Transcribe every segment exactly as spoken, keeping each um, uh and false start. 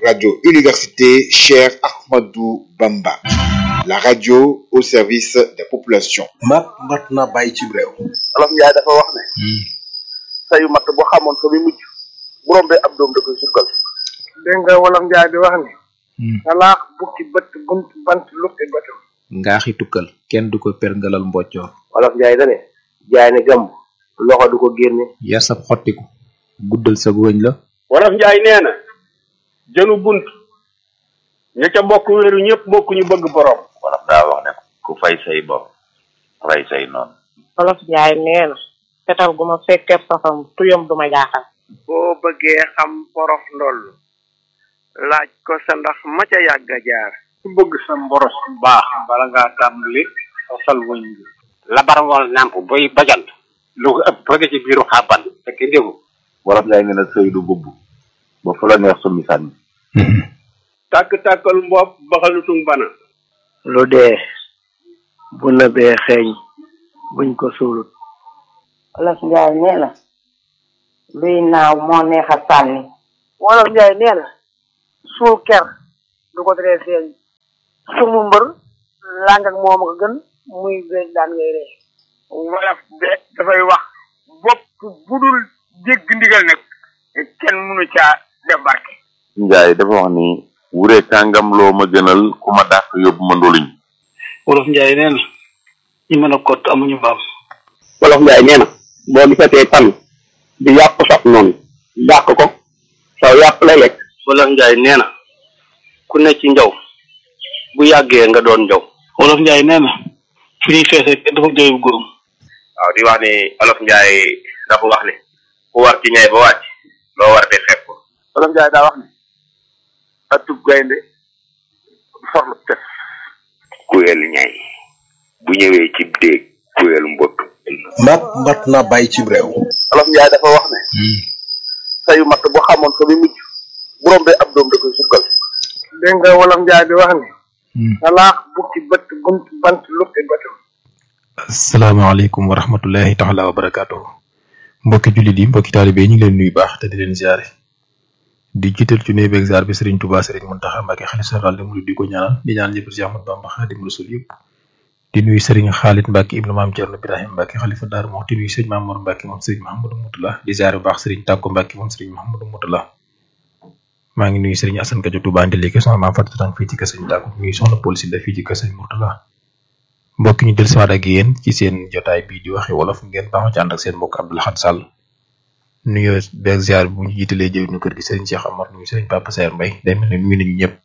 Radio Université Cheikh Ahmadou Bamba. La radio au service des populations. mat mat na bàyyi ci réew. Wolof Njaay dafa wax ne. sayu mat boo xamoon fa muy mujj bu rombee ab doom da koy sukkal. dégg nga Wolof Njaay di wax ne. salaax bukki bët bunt bant lukki bëtam. ngaaxi tukkal kenn du ko perngalal mboccoor. Wolof Njaay da ne jaay ne gàmm loxo du ko génne. yar sab xottiku guddal sa wëñ la. Wolof Njaay nee na jënu bunt ña ca bokk wéeru ñëpp bokk ñu bëgg borom. Wolof daa wax ne ku fay say bor rey say noonu. Wolof Njaay nee na fetal gu ma fekkee safam tuyam du ma jaaxal. boo bëggee xam porof ndoll laaj ko sa ndax ma ca yàgg a jaar. ku bëgg sa mboros bu baax bala ngaa tàmbali sosal wëñ bi. labar ngoon nàmp boy bajant lu ko ëpp bëgg ci biiru xàbban fekk déggu. Wolof Njaay nee na sëy du bubb ba fu la neex summi sànni. tàkk-tàkkal mbopp baxalutung bana. lu dee bu nëbee xeeñ buñ ko suulut. Wolof Njaay nee na luy naaw moo neex a sànni. Wolof Njaay nee na suul ker du ko teree feeñ sumu mbër làng ak moom ko gën muy bees daan ngay ree. Wolof de dafay wax bopp bu dul dégg ndigal nag kenn mënu caa def barke. Njaay dafa wax ni wure kàngam loo ma gënal ku ma dàq yóbbu ma ndoluñ. Wolof Njaay nee na ñi mën a kott amuñu mbaam. Wolof Njaay nee na boo gisatee tan di yàpp sax noonu dàq ko saw yàpp lay lekk. Wolof Njaay nee na ku ne ci njaw bu yàggee nga doon njaw. Wolof Njaay nee na fi ñuy feesee kenn dafa jooy bu góorum. waaw di wax ni Wolof Njaay dafa wax ni ku war ci ñay ba wàcc loo war dee xeeb ko. Wolof Njaay daa wax ni atub gaynde forlu tef. kuyel ñay bu ñëwee ci déeg kuyel mbott. mat mat na bàyyi ci réew. Wolof Njaay dafa wax ne. sayu mat boo xamoon fa muy mujj bu rombee ab doom da koy sukkal. dégg nga Wolof Njaay di wax ne. salaax bukki bët bunt bant lukki bëtam. asalaamaaleykum wa rahmatullahi taala wa barakaatuhu. mbokki jullit yi mbokki taalibe yi ñu ngi leen nuyu baax te di leen ziare di jiital ci nuyu beeg ziar bi Serigne Touba Serigne Mountakha Mbacké xalifa général des mourides di ko ñaanal di ñaan ñëpp Cheikh Ahmadou Bamba Khadimu Rasul yëpp di nuyu Serigne Khalid Mbacké ibnu Maam Thierno Birahim Mbacké xalifa Daaru Muxti di nuyu Serigne Mamour Mbacké moom Serigne Mahamadou Moutala di ziare bu baax Serigne Tàkko Mbacké moom Serigne Mahamadou Moutala maa ngi nuyu Serigne Assane Kadio Touba Ndilike soxna Maam Fatou Tang fii ci kër Serigne Tàkko nuyu soxna Paul Sylla fii ci kër Serigne Mourtala mbokk ñu del siwaat ak yéen ci seen jotaay bii di waxe wolof ngeen baaxoo ci ànd ak seen mbokk Abdou Lahad Sall nuyoo beeg ziar bu ñu jiitalee jëwinu kër gi Serigne Cheikh Amar nuyu Serigne Papa Saer Mbaye day mel ne nuyu nañu ñëpp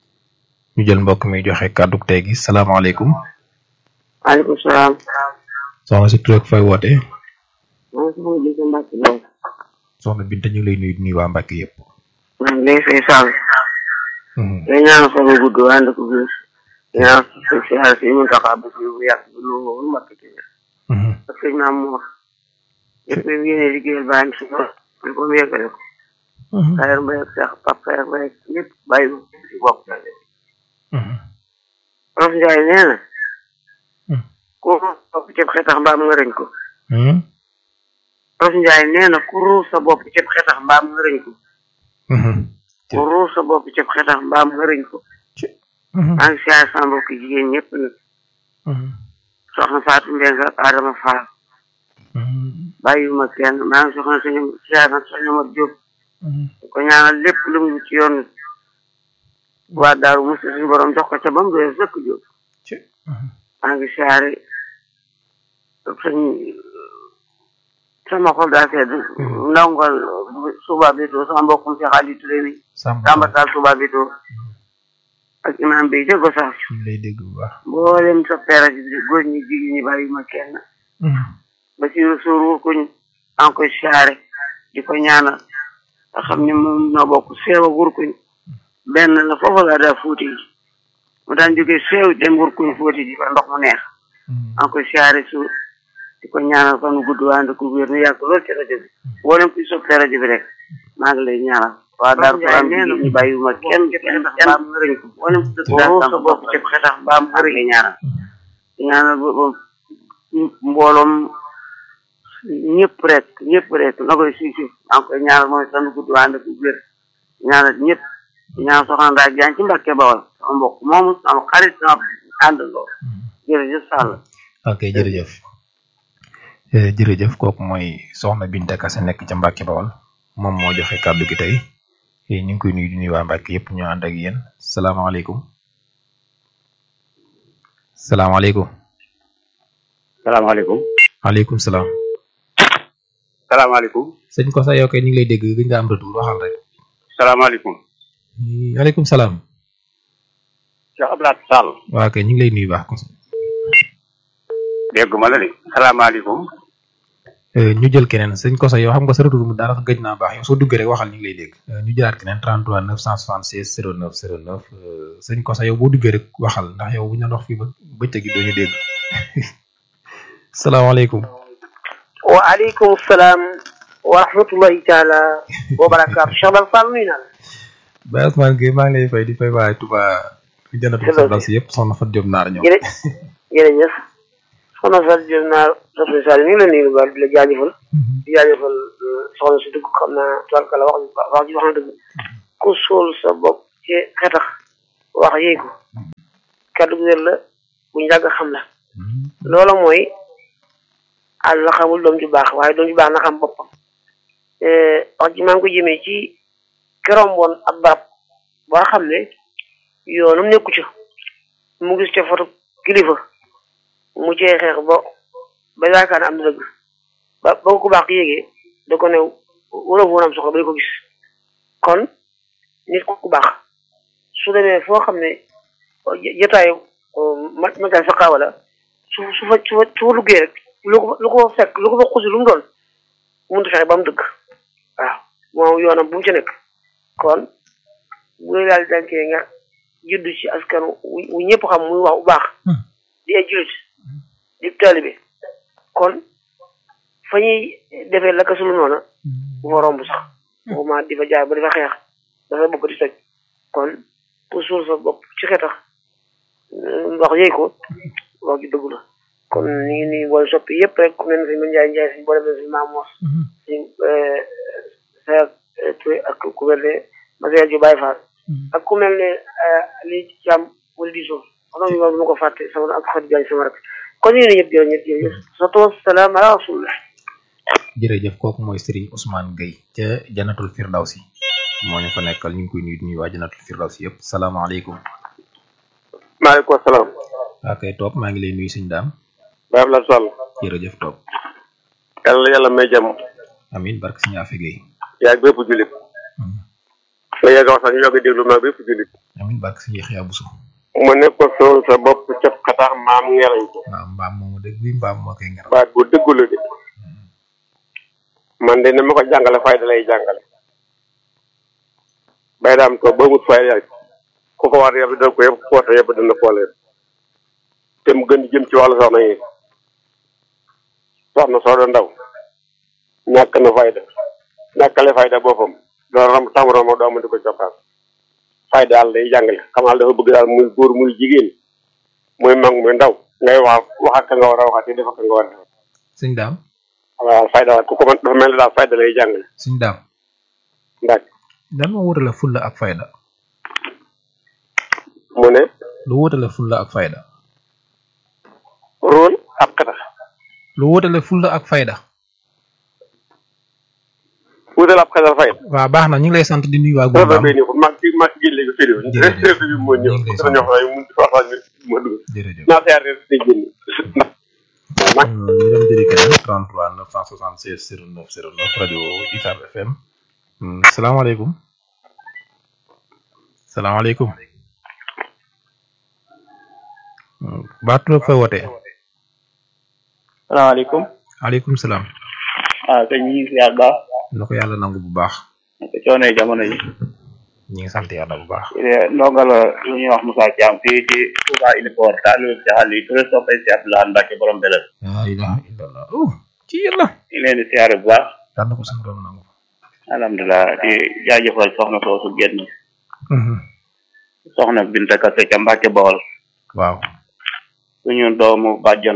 ñu jël mbokk mi joxe kàddu tey gi salaamaaleykum. maaleykum salaam. soxna si tur ak fay woote. maa ngi fi mu Mbacke Lo. soxna Binta ñu ngi lay nuyu nuyu waa Mbacke yëpp. maa ngi lay fay Sall. day ñaan fa mu gudd ànd ko gis. ñaan si xaar si mu taxaw ba si bu yàgg bi lu woon Mbacke ci biir. ak sëñ Maam Moor. yëpp ñu yéene liggéeyal bàyyi si lool. ñu ko mu yeggale ko. Saer Mbaye ak Cheikh Pape Saer Mbaye ñëpp bàyyi ko si bopp. Wolof Njaay nee na. ku ruus sa bopp ceeb xetax mbaam nga rëñ ko. Wolof Njaay nee na ku ruus sa bopp ceeb xetax mbaam nga rëñ ko. ku ruus sa bopp ceeb xetax mbaam nga rëñ ko. maa ngi siyaare sama mbokk jigéen ñëpp nag. soxna Fatou Mbengue ak Adama Fall. bàyyiwuma kenn maa ngi soxna suñu siyaare nag soxna Omar Diop. ko ñaanal lépp lu mu ci yoon waa Daaru Musti suñu borom jox ko ca ba mu doon sëkk Diop. maa ngi siyaare sëñ sama xol daa sedd ndongal Touba Béto sama mbokkum si Xaali Touré mi Samba Sall Touba Béto ak imam bi déggo sax lay dégg bu baax mboolem soppeera ji góor ñi jigéen ñi bàyyi ma kenn ba si suur wur kuñ an koy siyaare di ko ñaanal nga xam ne moom noo bokk seewa wur kuñ benn la foofu laa daa fuuti ji mu daan jógee seew dem wur kuñ fuuti ji fa ndox mu neex an koy siyaare suur di ko ñaanal fan gudd waa nda ko wér nu yàgg lool ci rajo bi mboolem kuy soppee rajo bi rek maa ngi lay ñaanal waa Daaru Salaam nee na ñu bàyyiwuma kenn kenn kenn ngërëñ ko mboolem ku dëkk daal sa bopp ci xetax mbaam ngërëñ ñaanal ñaanal mbooloom ñëpp rek ñëpp rek na koy si si maa ngi koy ñaanal mooy fan gudd waa nda ko wér ñaanal ñëpp ñaan soxna Ndaa Jaan ci Mbàkke Bawol sama mbokk moomu sama xarit sama àndandoo jërëjëf Sall. ok jërëjëf Eh, jërëjëf kooku mooy soxna Binta Kase nekk ca Mbàkke Bawol moom moo joxe kàddu gi tey Eh, ñu ngi koy nuyu di nuyu waa Mbàkke yëpp ñu ànd ak yéen salaamaaleykum salaamaaleykum salaamaaleykum. waaleykum salaam salaamaaleykum. sëñ ko sa yow kay ñu ngi lay dégg gëj nga am retour waxal rek salaamaaleykum. Eh, waaleykum salaam Cheikh Abdoulaye Sall. waa kay ñu ngi lay nuyu baax ko dégguma la de. salaamaaleykum. Eh, ñu jël keneen sëñ ko sa yow xam nga sa retour mu daanaka gëj naa baax yow soo duggee rek waxal ñu ngi lay dégg Eh, ñu jëlaat keneen trente-trois neuf cent soixante-seize zéro neuf zéro neuf Eh, sëñ ko sa yow boo duggee rek waxal ndax yow bu ñu doon wax fii ba bëccëg gi doo ñu dégg salaamaaleykum waaleykum salaam wa rahmatullahi taala wa barakaatu Cheikh Bal Fall nuyu naa la. Baye Ousmane Gueye maa ngi lay fay di fay waaye Touba jëndatu sa dal si yëpp soxna Fatou Diop naar ñëw jërë jërëjëf soxna Fatou Diop naar soxna Sall ñu ngi la nuyu bu baax di la jaajëfal di jaajëfal soxna si dugg xam naa tubarkalla wax wax ji wax na dëgg ku suul sa bopp ci xetax wax yéy ko kaddu gu wér la bu njàgg xam la loola mooy àll la xamul doom ju baax waaye doom ju baax na xam boppam wax ji maa ngi ko jëmee ci keroom woon ab barab boo xam ne yoonum nekku ca mu gis ca foto kilifa mu cee xeex ba ba yaakaar ne am na dëgg ba ba ko baax yéegee da ko ne wala woon am soxla ba di ko gis kon nit ku baax su demee foo xam ne jotaayu ma mataay saqaawa la su su fa su fa su fa luggee rek lu ko lu ko fekk lu ko fa xusi lu mu doon mënut a fexe ba mu dëgg waaw moom yoonam bu mu ca nekk kon bu la daal dankee nga juddu ci askan wu ñëpp xam muy wax bu baax di ay jullit di taalibe kon fa ñuy defee la ka sulu noona bu fa romb sax waxuma di fa jaay ba di fa xeex dafa bokk di toj kon pour suul sa bopp ci xetax wax yëy ko wax ji dëgg la kon ñu ngi nii boole soppi yëpp rek ku mel ne si ma njaay njaay si boole mel si maam moos si sa Touré ak ku mel ne Masaya ju Baye Fall ak ku mel ne li ci am wala diisoo xanaa ñu ma ko fàtte sama ak xarit jaay sama rek kon ñu ngi ñëpp jërëjëf jërëjëf soto salaam ala rasulillah jërëjëf kooku mooy Serigne Ousmane Gueye ca Janatul Firdawsi moo ñu fa nekkal ñu ngi koy nuyu di nuyu waa Janatul Firdawsi yëpp salaamaaleykum maaleykum salaam. waa kay toog maa ngi lay nuyu sëñ daam Baye Abdoulaye Sall. jërëjëf toog yàlla yàlla may jàmm. amin barke sëñ Afe Gueye yaa bépp jullit. nga yegg wax sax ñu yogg déglu naa bépp jullit. amin barke sëñ Yaxya Buso mu nekk ko sool sa bopp cëf xatax maam ngelañ ko. waaw mbaam moomu dëgg bi mbaam moo koy ngelaw baat bu dëggu la de. man de ni ma ko jàngale fayda lay jàngale. bay daam toog ba wut fayda yaay ku ko war yëpp dina ko yëpp ku wata yëpp dina ko leen. te mu gën di jëm ci wàllu soxna yi. soxna soo doon ndaw. ñàkk na fayda. ñàkkale fayda boppam. doon ram tam ram doomu di ko jokkaas. fayda daal day jàngale xamal dafa bëgg daal muy góor muy jigéen. muy mag muy ndaw. ngay wax wax ak nga war a waxati def ak nga war a def. sëñ daam waaw fayda daal ku ko mën dafa mel ni daal fayda lay jàngale. sëñ daam ndax dan moo wutale fulla ak fayda mu ne. lu wutale fulla ak fayda rôle ak xetax. lu wutale fulla ak fayda wutal ab xetax fayda. waaw baax na ñu ngi lay sant di nuyu waa loolu Goumba bay nii ko mag ci mag ci génn léegi fii Jërëjëf. bi moo ñëw ñu ngi lay dana ñoo xam ne mun waxtaan bi moo dugg jërëjëf naa seer day génn ndax ñu dem jëli keneen trente-trois neuf cent soixante-seize zéro neuf zéro neuf rajo U C A B F M salaamaaleykum salaamaaleykum baatu fa wootee salaamaaleykum. aleykum salaam ah sëñ bi ñu ngi si yàlla baax. na ko yàlla nangu bu baax te coono yi jamono yi. ñu ngi sant yàlla bu baax ndongal lu ñuy wax Moussa Thiam fii ci Touba Uniport taalu ci xal yi turé soppay si Abdoulaye Mbacke borom belal. laa ilaha illallah oh ci yàlla ñu leen di siyaare bu baax. yàlla na ko suñu doom nangu alhamdulilah di jaajëfal soxna soosu génn. soxna Binta Kase ca Mbacke Bawol. waaw suñu doomu bàjjan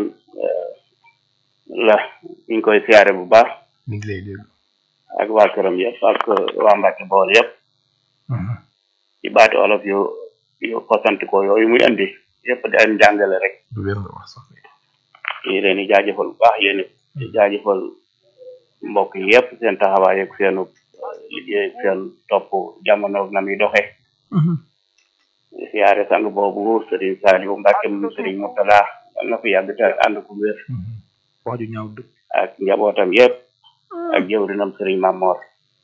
la ñu ngi koy siyaare bu baax. mi ngi lay dégg ak waa këram yëpp ak waa Mbacke Bawol yëpp. ci baati olof yu yu fasantikoo yooyu muy andi yëpp di ay njàngale rek lu wér nga wax sax yi leen di jaajëfal bu baax yéen di jaajëfal mbokk yi yëpp seen taxawaay ak seenu liggéey seen topp jamono na muy doxee siyaare sang boobu Serigne Saliou Mbacke moom Serigne Mourtala yal na ko yàgg te ànd ko wér wax ju ñaaw dëgg ak njabootam yëpp ak jëwrinam Serigne Mamor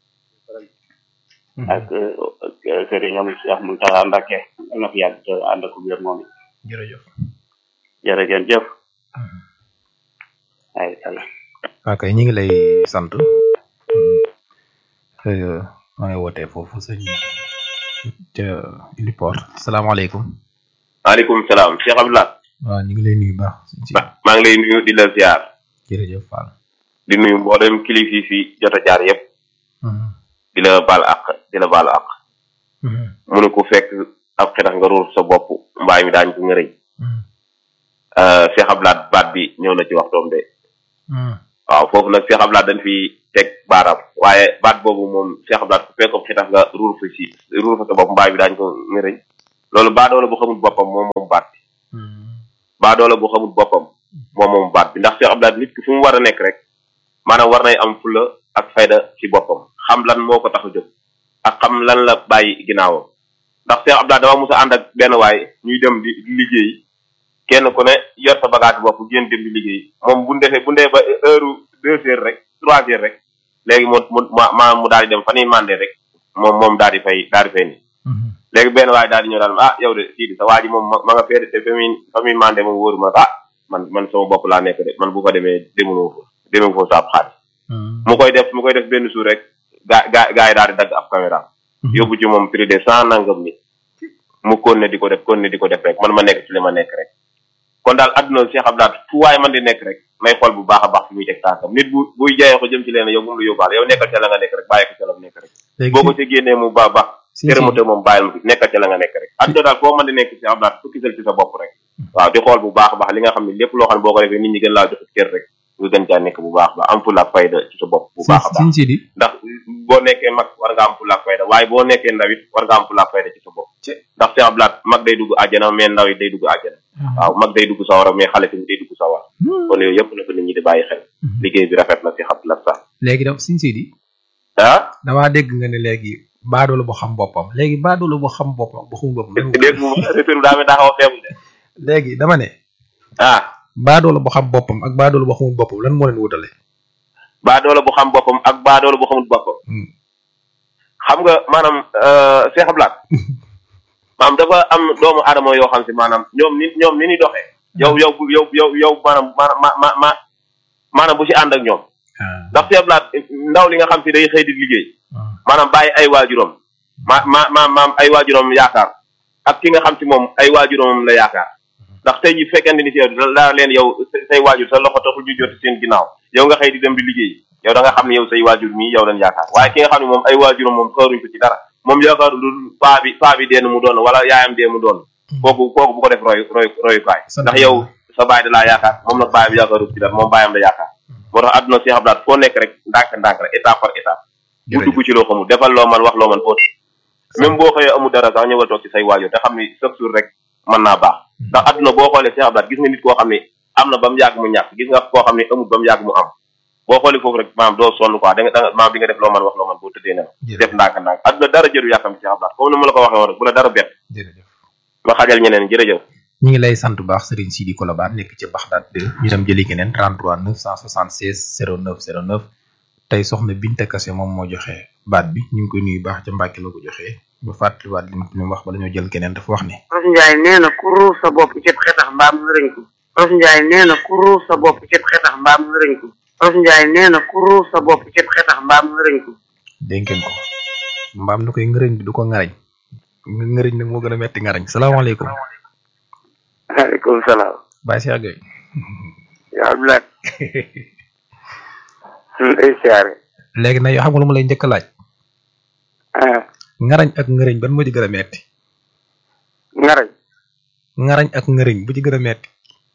ak Serigne am Cheikh Mourtala Mbacke yal na ko yàgg te ànd ko wér moom it jërëjëf jërëjëf jëf ay salaam ok ñi ngi lay sant maa ngi wootee foofu sëñ ca Iliport salaamaaleykum maaleykum salaam Cheikh Abdoulaye waaw ñu ngi lay nuyu baax maa ngi lay nuyu di la ziar jërëjëf Fall di nuyu mboolem kilifa yi fi jot a jaar yëpp di la baal ak di la baal ak mënu ko fekk ab xetax nga ruur sa bopp mbaay mi daañ ko ngërëñ Cheikh Abdoulaye baat bi ñëw na ci waxtoom de waaw foofu nag Cheikh Abdoulaye dañ fi teg baaraam waaye baat boobu moom Cheikh Abdoulaye ku fekk xetax nga ruur fa si ruur fa sa bopp mbaay mi daañ ko ngërëñ loolu baadoola bu xamul boppam moom moom baat bi baadoola bu xamul boppam moom moom baat bi ndax Cheikh Abdoulaye nit ki fu mu war a nekk rek maanaam war nay am fulla ak fayda ci boppam xam lan moo ko tax a jóg ak xam lan la bàyyi ginnaawam ndax Cheikh Abdoulaye dama mos a ànd ak benn waay ñuy dem di liggéey kenn ku ne yor sa bagage bopp génn dem di liggéey moom bu defee bu ndee ba heure deux heures rek trois heures rek léegi mu mu ma mu daal di dem fa ñuy mandé rek moom moom daal di fay daal di fay ni léegi benn waay daal di ñëw daal ah yow de sii di sa waa ji moom ma nga fee te fa muy fa muy mandé moom wóoru ma ah man man sama bopp laa nekk de man bu fa demee demuloo fa demee foofu sa ab xaalis mu koy def mu koy def benn suur rek gaa gaa gaa yi daal di dagg ab caméra yóbbu ci moom prix de cent nangam ni mu kon ne di ko def kon ne di ko def rek man ma nekk ci li ma nekk rek kon daal adduna Cheikh Abdoulaye fu waaye man di nekk rek may xool bu baax a baax fi muy teg tànkam nit bu buy jaayee ko jëm ci leen yow bu mu la yóbbaale yow nekkal ca la nga nekk rek bàyyi ko ca la mu nekk rek boo ko ci génnee mu baax baax kërëmate moom bàyyil ma fi nekkal ca la nga nekk rek adduna daal foo man di nekk Cheikh Abdoulaye fukkisal ci sa bopp rek waaw di xool bu baax a baax li nga xam ne lépp loo xam ne boo ko defee nit ñi gën laa joxit kër rek nga gën caa nekk bu baax ba am fulla ak fayda ci sa bopp bu baax a baax ndax boo nekkee mag war nga am fulla ak fayda waaye boo nekkee ndaw it war nga am fulla ak fayda ci sa bopp ndax Cheikh Abdoulaye mag day dugg àjjana mais ndaw it day dugg àjjana waaw mag day dugg sawara mais xale tamit day dugg sawara kon yooyu yëpp na ko nit ñi di bàyyi xel liggéey bi rafet na Cheikh Abdoulaye sax léegi daf Sëñ Sidi ah damaa dégg nga ne léegi baadoola bu xam boppam léegi baadoola bu xam boppam bu xamul boppam dégg mu retour daa mi daa xaw a feebu de léegi dama ne ah baadoola bu xam boppam ak baadoola bu xamul boppam lan moo leen wutale baadoola bu xam boppam ak baadoola bu xamul boppam xam nga maanaam Cheikh Abdoulaye maanaam dafa am doomu aadama yoo xam si maanaam ñoom ni ñoom ni ñuy doxee yow yow yow yow yow maanaam ma ma ma ma maanaam bu si ànd ak ñoom ndax Cheikh Abdoulaye ndaw li nga xam si day xëy di liggéey maanaam bàyyi ay waajuram ma ma ma maam ay waajuram yaakaar ak ki nga xam si moom ay waajuram la yaakaar ndax tey ji fekkente ni si yow daa leen yow say waajur sa loxo taxul ñu jot seen ginnaaw yow nga xëy di dem di liggéey yow da nga xam ne yow say waajur mii yow lañ yaakaar waaye ki nga xam ne moom ay waajuram moom xaaruñ ko ci dara moom yaakaaru lu paa bi paa bi deen mu doon wala yaayam dee mu doon kooku kooku bu ko def roy roy royukaay ndax yow sa baay da laa yaakaar moom nag baayam yaakaaru ci dara moom baayam la yaakaar moo tax àdduna Cheikh Abdoulaye foo nekk rek ndànk ndànk rek étape par étape bu dugg ci loo xamul defal loo man wax loo man foo même boo xëyee amul dara sax ñëwal toog ci say waajur te xam ni chaque jour rek mën naa baax ndax àdduna boo xoolee Cheikh Abdoulaye gis nga nit koo xam ne am na ba mu yàgg mu ñàkk gis nga koo xam ne amul ba mu yàgg mu am boo xoolee foofu rek maanaam doo sonn quoi da nga da nga maanaam di nga def loo man wax loo man boo tëddee ne def ndànk ndànk àdduna dara jëru yàkkam Cheikh Abdoulaye comme ni ma la ko waxee woon rek bu la dara bett ma xajal ñeneen jërëjëf ñu ngi lay sant bu baax Serigne Sidi Kolobane nekk ci Baxdaad deux ñu dem jëli keneen trente-trois neuf cent soixante-seize zéro neuf zéro neuf tey soxna Binta Kassé moom moo joxe baat bi ñu ngi koy nuyu baax ca Mbàkke la ko joxee ba fàttaliwaat li mu wax bala ñoo jël keneen dafa wax ne Olof Njaay nee na ku ruur sa bopp cëb xetax mbaam nga rëñ ko Olof Njaay nee na ku ruur sa bopp cëb xetax mbaam nga rëñ ko Olof Njaay nee na ku ruur sa bopp cëb xetax mbaam nga rëñ ko dégg ngeen ko mbaam na koy ngërëñ bi du ko ngarañ ngërëñ nag moo gën a metti ngarañ salaamaaleykum waaleykum salaam. Baye Cheikh Gueye. yaa Abdoulaye. lay siyaare. léegi nag yoo xam nga lu ma lay njëkk a laaj. ah. ngarañ ak ngërëñ ban moo ci gën a metti. ngarañ. ngarañ ak ngërëñ bu ci gën a metti.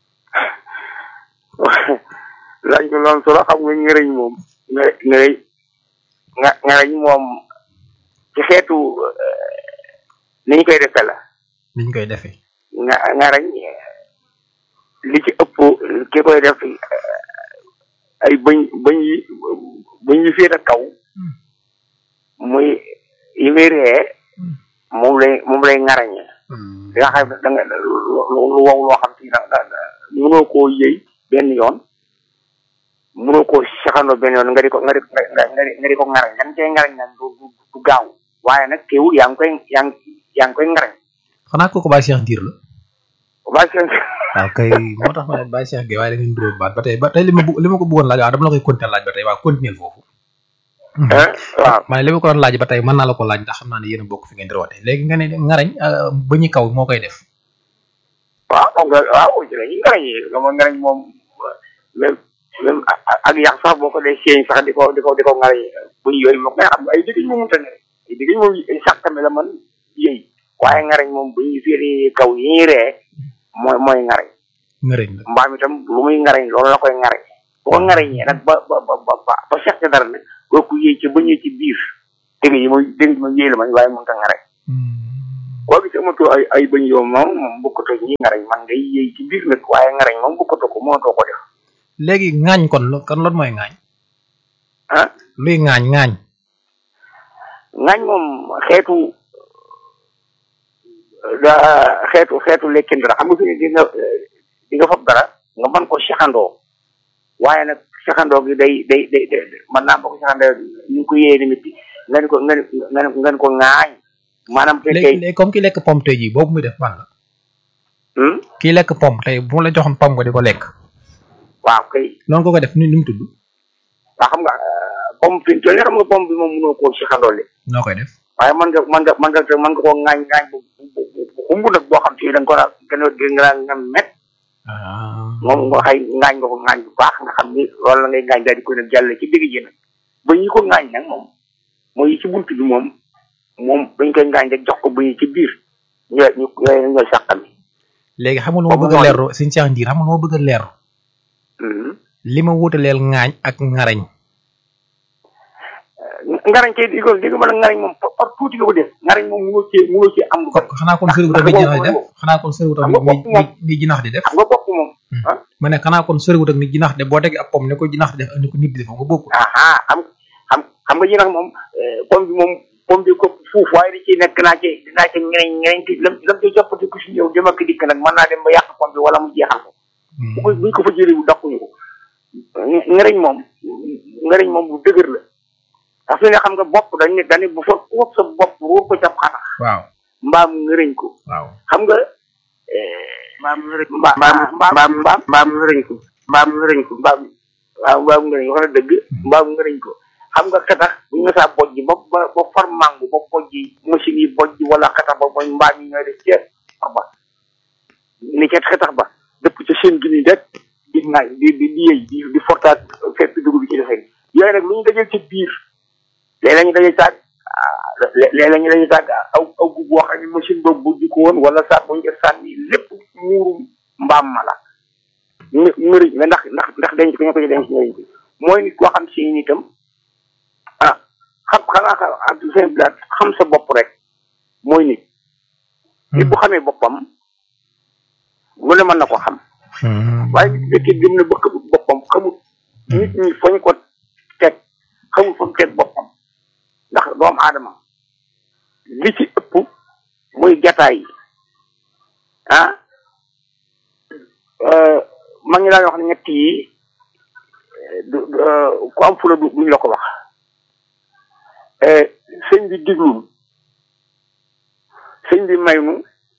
laaj ko loolu solo xam nga ngërëñ moom. nga ngërëñ nga ngarañ moom ci xeetu ni ñu koy defee la. ni ñu koy defee. nga ngarañ li ci ëpp ki koy def ay bëñ bëñ yi bëñ yi féete kaw muy yi muy ree moom lay moom lay ngarañe. di nga xam da nga lu wow loo xam ci da nga mënoo koo yëy benn yoon mënoo koo saxandoo benn yoon nga di ko nga di nga di nga di ko ngarañ dañ cay ngarañ nag du du gaaw waaye nag teewul yaa ngi koy yaa ngi yaa ngi koy ngarañ. xanaa kooku Baye Cheikh Ndiir la. Baye Cheikh. waaw kay moo tax ma ne Baye Cheikh Gueye waaye da ngeen duróo baat ba tey ba tey li ma li ma ko bëggoon laaj waaw dama la koy continuer laaj ba tey waaw continuer foofu. waaw ma ne li ma ko doon laaj ba tey mën naa la ko laaj ndax xam naa ne yéen a bokk fi ngeen di roote léegi nga ne ngarañ ba ñu kaw moo koy def. waaw moom nga waaw jërëjëf ngarañ yi nga ma ngarañ moom même même ak yàq sax boo ko dee séen sax di ko di ko di ko ngarañ bu ñu yooyu moom nga xam ay digg moom mënta ne ay digg moom sax tamit la man yëy waaye ngarañ moom bu ñu féeri kaw yi ñuy ree mooy mooy ngarañ. ngarañ la mbaam itam lu muy ngarañ loolu la koy ngarañ bu ko ngarañee nag ba ba ba ba ba seq dara nag kooku yëy ci ba ñëw ci biir dégg yi mooy dégg ma yëy la man waaye mënta ngarañ. koo gis amatoo ay ay bëñ yow moom moom bokkatoo ñi ngarañ man ngay yëy ci biir nag waaye ngarañ moom bokkatoo ko mënatoo ko def. léegi ŋaañ kon kon loolu mooy ŋaañ. ah luy ŋaañ ŋaañ. ŋaañ moom xeetu da xeetu xeetu lekkin dara xam nga fi ne di nga di nga fab dara nga mën ko saxandoo waaye nag saxandoo gi day day day day mën naa bokk saxandoo ñu ko yéene nit nga ni ko nga ni nga ni ko ŋaañ. maanaam tey léegi comme ki lekk pomme tey jii boobu muy def ban la. kii lekk pomme tey bu la joxoon pomme nga di ko lekk. waaw kay. noonu ko ko def ni ni mu tudd. waaw xam nga pomme fi mu xam nga pomme bi moom mënoo koo saxandoo le. noo koy def. waaye mën nga mën nga mën nga mën nga koo ŋaañ ŋaañ bu bu bu xumb nag boo xam si da nga ko daal gën a gën a nga met. moom nga xay ŋaañ nga ko ŋaañ bu baax nga xam ni loolu la ngay ŋaañ daal di koy nag jàll ci digg ji nag ba ñi ko ŋaañ nag moom mooy ci buntu bi moom. moom dañ koy ngaañ rek jox ko bu ñu ci biir ñooy ñu ñooy ñooy sàqal. léegi xam nga lu ma bëgg a leerlu Sëñ Cheikh Ndiir xam nga lu ma bëgg a leerlu. li ma wutaleel ŋaañ ak ngarañ. ngarañ kay di ko di ko mën a ngarañ moom par tuuti nga ko def ngarañ moom mënoo cee mënoo cee am. xanaa kon soriwut ak ni jinax di def xanaa kon soriwut ak ni ni jinax di def. xam nga bokk moom. ma ne xanaa kon soriwut ak ni jinax de boo tegee ab pomme ne ko jinax di def ni ko nit di def nga bokkul. xam xam xam nga jinax moom pomme bi moom. moom bi ko fuuf waaye da ciy nekk naa ci dinaa ci ñereñ ñereñ ti lam lam ci joppati ku si ñëw dem ak dikk nag mën naa dem ba yàq pom bi wala mu jeexal ko bu ko buñ ko fa jëlee bu dakkuñu ko ñereñ moom ñereñ moom bu dëgër la ndax fi ne xam nga bopp dañ ne dañ bu fa wop sa bopp ruur ko cap xanax waaw mbaam ngëreñ ko waaw xam nga mbaam ngëreñ mbaam mbaam mbaam mbaam ngëreñ ko mbaam ngëreñ ko mbaam waaw mbaam ngëreñ wax na dëgg mbaam ngëreñ ko xam nga xetax bu ñu saa bojj ba ba ba far mangu ba bojj machine yi bojj wala xetax ba mooy mbaam yi ñooy def ceeb ba ni cet xetax ba dëpp ca seen gi nii rek di naaj di di di yëy di di fortaat fekk dugub bi ci defee yooyu nag lu ñu dajal ci biir léeg-léeg ñu dajal saag léeg-léeg ñu dajal saag aw aw gu boo xam ne machine boobu bojj ko woon wala saag bu ñu def sànni lépp muuru mbaam ma la ñu mëriñ mais ndax ndax ndax denc ko ñu ko ci denc ñëriñ ko mooy nit koo xam si nitam ah xam xanaa ak seen blaat xam sa bopp rek mooy nit nit bu xamee boppam lu ne mën na ko xam waaye nit fekkee gëm na ba xamut boppam xamut nit ñi fañ ko teg xamut fa mu teg boppam ndax doomu aadama li ci ëpp muy jataay yi ah ma ngi laa wax ne ñett yi ku am fula du buñ la ko wax sëñ bi diglul sëñ bi maynu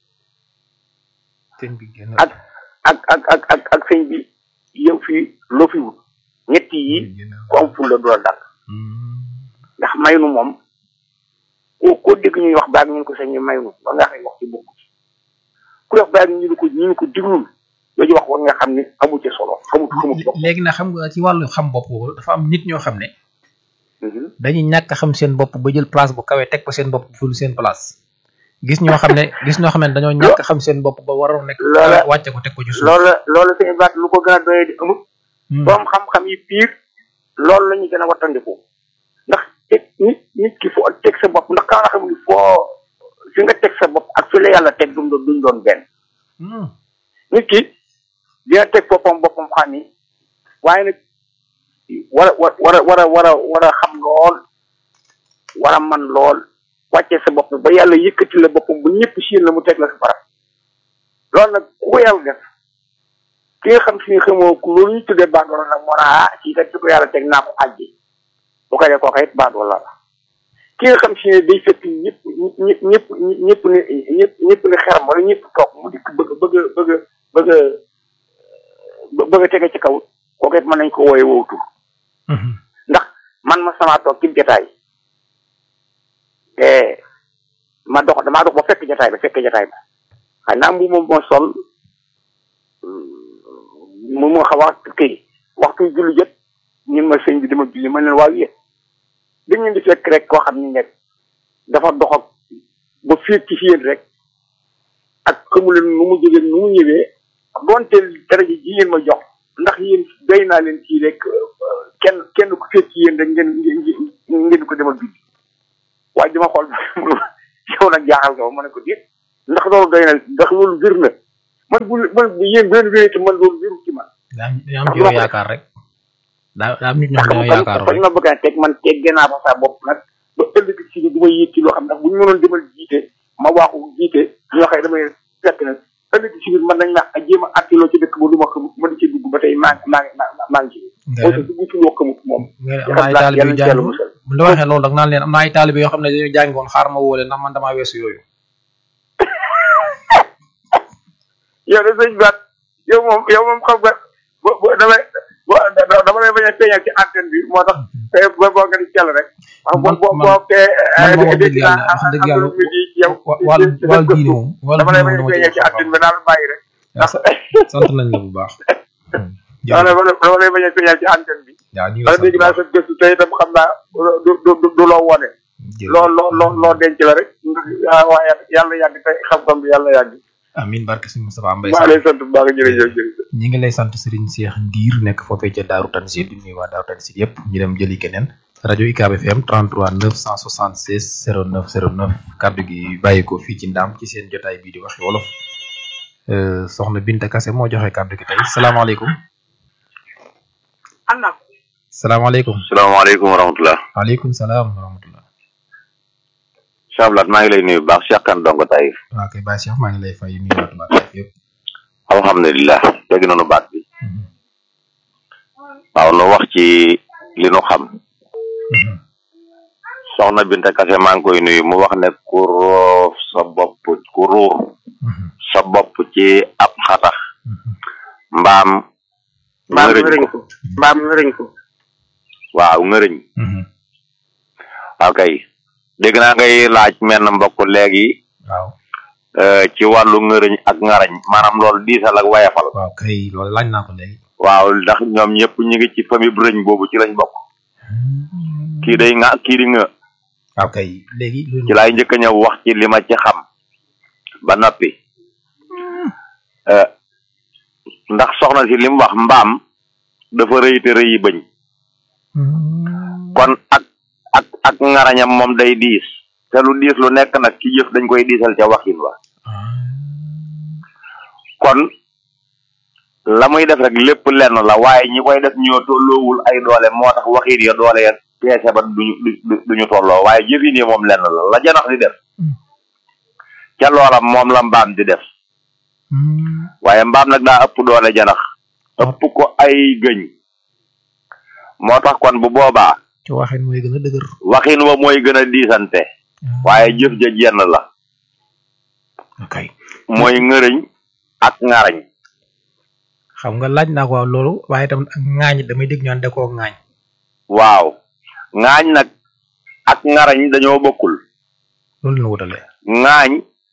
ak ak ak ak ak ak sëñ bi yow fii loo fi wut ñett yi ku am fula du la dal ndax maynu moom ko ko dégg ñuy wax baag ñu ko sëñ bi maynu ba nga xam wax ci bokk ci ku wax baag ñu ko ñu ko diglul yooyu wax war nga xam ne amu ci solo xamut xamut bopp léegi nag xam nga ci wàllu xam bopp boobu dafa am nit ñoo xam ne dañuy ñàkk xam seen bopp ba jël place bu kawee teg ko seen bopp ful seen place gis ñoo xam ne gis ñoo xam ne dañoo ñàkk xam seen bopp ba waroon nekk wàcce ko teg ko ci suuf loolu loolu seen baat lu ko gën a doyee di amut borom xam-xam yi piir loolu la ñu gën a wattandiku ndax teg nit nit ki foo teg sa bopp ndax kaa nga xam ni foo fi nga teg sa bopp ak fi la yàlla teg duñ doon duñ doon benn nit ki dina teg boppam boppam xam ni waaye nag war a war a war a war a war a xam lool war a man lool wàccee sa bopp ba yàlla yëkkati la boppam bu ñëpp siin la mu teg la sa barab loolu nag ku ko yàlla def ki nga xam si nga xamoo loolu ñu tuddee baadoolo nag moo naa ah kii kat fi ko yàlla teg naa ko àjji bu ko dee kooka it baadoolo la ki nga xam si ne day fekk ñëpp ñëpp ñëpp ñëpp ne ñëpp ñëpp ne xeram wala ñëpp toog mu dikk bëgg bëgg bëgg bëgg bëgg a tege ci kaw kooku it mën nañ ko wooye wowtu ndax man ma sama toog ci jataay te ma dox damaa dox ba fekk jataay ba fekk jataay ba xëy naa mbu moom moo sol mu mu xaw a kii waxtu julli jot ñun ma sëñ bi dama julli ma leen waaw yéen dañ leen di fekk rek koo xam ni nekk dafa dox ak ba fiir ci fi yéen rek ak xamu leen nu mu jógee nu mu ñëwee doonte dara ji ji yéen ma jox ndax yéen doy naa leen kii rek kenn kenn ku fiir ci yéen rek ngeen ngeen ngeen ko demal julli waaye dama xool yow nag jaaxal nga ma ne ko déet ndax loolu doy na ndax loolu bir na man bu man bu yéen bu leen wéree te man loolu biru ci man. daa am ci yow yaakaar rek. daa daa am nit ñoo xam ne yaakaar rek ma bëgg a teg man teg gën naa fa sa bopp nag ba ëllëg si du ma yéeg ci loo xam ndax bu ñu mënoon demal jiite ma waaxu jiite ñoo xam ne damay fekk nag ëllëg si biir man nañ ma jéem a attiloo ci dëkk ba du ma xamut ma di ci dugg ba tey maa ngi maa ngi maa ngi ci. nga ne dugg ci loo xamut moom. am na ay taalibe yu jàng bu la waxee loolu nag naan leen am na ay taalibe yoo xam ne dañoo jàngoon xaar ma woo leen ndax man damaa weesu yooyu. yow de sëñ Baat yow moom yow moom xam nga bo bo damay dama lay bañ a feeñal ci antenne bi moo tax tey boo boo nga di jàll rek. man boo boo tee. man ma wax dëgg yàlla wax dëgg yàlla wàllu wàllu diine moom. wàllu dama lay bañ a feeñal ci antenne bi daal bàyyi rek. sant nañ la bu baax. dama lay bañ a feeñal ci antenne bi. waaw ñu ngi lay sant dégg naa sa gëstu tey itam xam naa du du du loo wone. loo loo loo loo denc la rek. waaye yàlla yàgg tey xam-xam bi yàlla yàgg. amin barke si Moustapha Mbaye maa lay sant bu baax jërëjëf jërëjëf ñi ngi lay sant Serigne Cheikh Ndiir nekk foofee ca Daaru Tanzil di nuyu waa Daaru Tanzil yëpp ñu dem jëli keneen rajo U C A B F M trente-trois neuf cent soixante-seize zéro neuf zéro neuf kaddu gi bàyyi ko fii ci Ndam ci seen jotaay bii di waxi wolof soxna Binta Kassé moo joxe kaddu gi tey salaamaaleykum. ana salaamaaleykum. salaamaaleykum wa rahmatulah. waaleykum salaam wa rahmatulah. Sablat maa ngi lay nuyu bu baax Cheikh Kane Dongo Taïf. waaw kay Baye Cheikh maa ngi lay fay nuyu waat baat yëpp. alhamdulilah dégg nañu baat bi. waaw nu wax ci li nu xam. soxna Binta Kassé maa ngi koy nuyu mu wax ne ku roof sa bopp ku ruur sa bopp ci ab xatax. mbaam. mbaam ngëriñ ko mbaam ngëriñ ko. waaw ngëriñ. ok. dégg naa ngay laaj menn mbokk léegi. waaw. ci wàllu ngërëñ ak ngarañ maanaam loolu diisal ak wayafal. waaw kay loolu laaj naa ko léegi. waaw ndax ñoom ñëpp ñu ngi ci famille bu rëñ boobu ci lañ bokk. kii day nga kii di nga. waaw kay léegi. ci laay njëkk a ñëw wax ci li ma ci xam. ba noppi. ndax soxna si li mu wax mbaam dafa rëy te rëyi bëñ. kon ak. ak ak ngarañam moom day diis te lu diis lu nekk nag ci jëf dañ koy diisal ca waxin wa kon la muy def rek lépp lenn la waaye ñi koy def ñoo tolloowul ay doole moo tax waxin ya doole ya peese ba duñu duñu tolloo waaye jëfin yi moom lenn la la janax di def ca loola moom la mbaam di def waaye mbaam nag daa ëpp doole janax ëpp ko ay gëñ moo tax kon bu boobaa ci waxin mooy gën a dëgër. waxin wa mooy gën a diisante. waaye jëf ja jenn la. ok mooy ngërëñ ak ngarañ. xam nga laaj naa ko waaw loolu waaye tam ak ŋaañ damay dégg ñu naan da koo ŋaañ. waaw ŋaañ nag ak ngarañ dañoo bokkul. loolu la wutalee. ŋaañ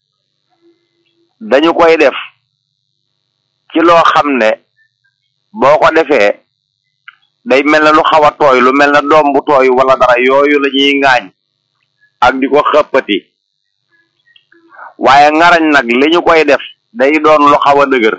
dañu koy def ci loo xam ne boo ko defee. day mel na lu xaw a tooy lu mel na doom bu tooy wala dara yooyu la ñuy ŋaañ ak di ko xëppati waaye ngarañ nag li ñu koy def day doon lu xaw a dëgër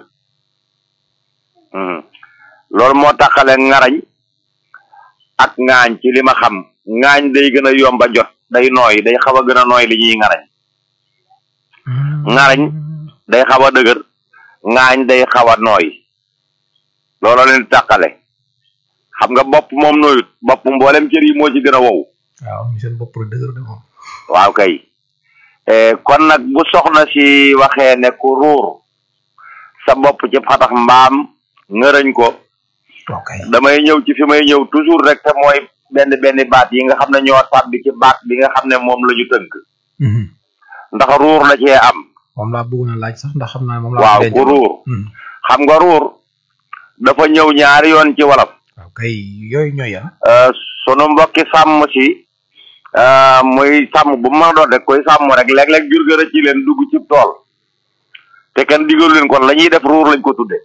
loolu moo taxale ngarañ ak ŋaañ ci li ma xam ŋaañ day gën a yomba jot day nooy day xaw a gën a nooy li ñuy ngarañ ŋarañ day xaw a dëgër ŋaañ day xaw a nooy looloo leen tàqale xam nga bopp moom nooyut bopp mboolem cër yi moo ci gën a wow waaw ñu seen bopp rek dëgër de moom waaw kay kon nag bu soxna si waxee ne ku ruur sa bopp ci xatax mbaam ngërëñ ko damay ñëw ci fi may ñëw toujours rek te mooy benn benn baat yi nga xam ne ñoo tàbbi ci baat bi nga xam ne moom la ñu tënk ndax ruur la cee am moom laa bëggoon a laaj sax ndax xam naa moom laa waaw ku ruur xam nga ruur dafa ñëw ñaari yoon ci wolof waaw kay yooyu ñooy ya sunu mbokki sàmm si muy sàmm bu ma doon rek koy sàmm rek léeg-léeg jur ga rëcc leen dugg ci tool te kenn digalu leen kon la ñuy def ruur lañ ko tudde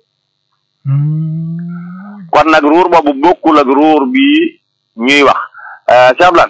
kon nag ruur boobu bokkul ak ruur bi ñuy wax sablan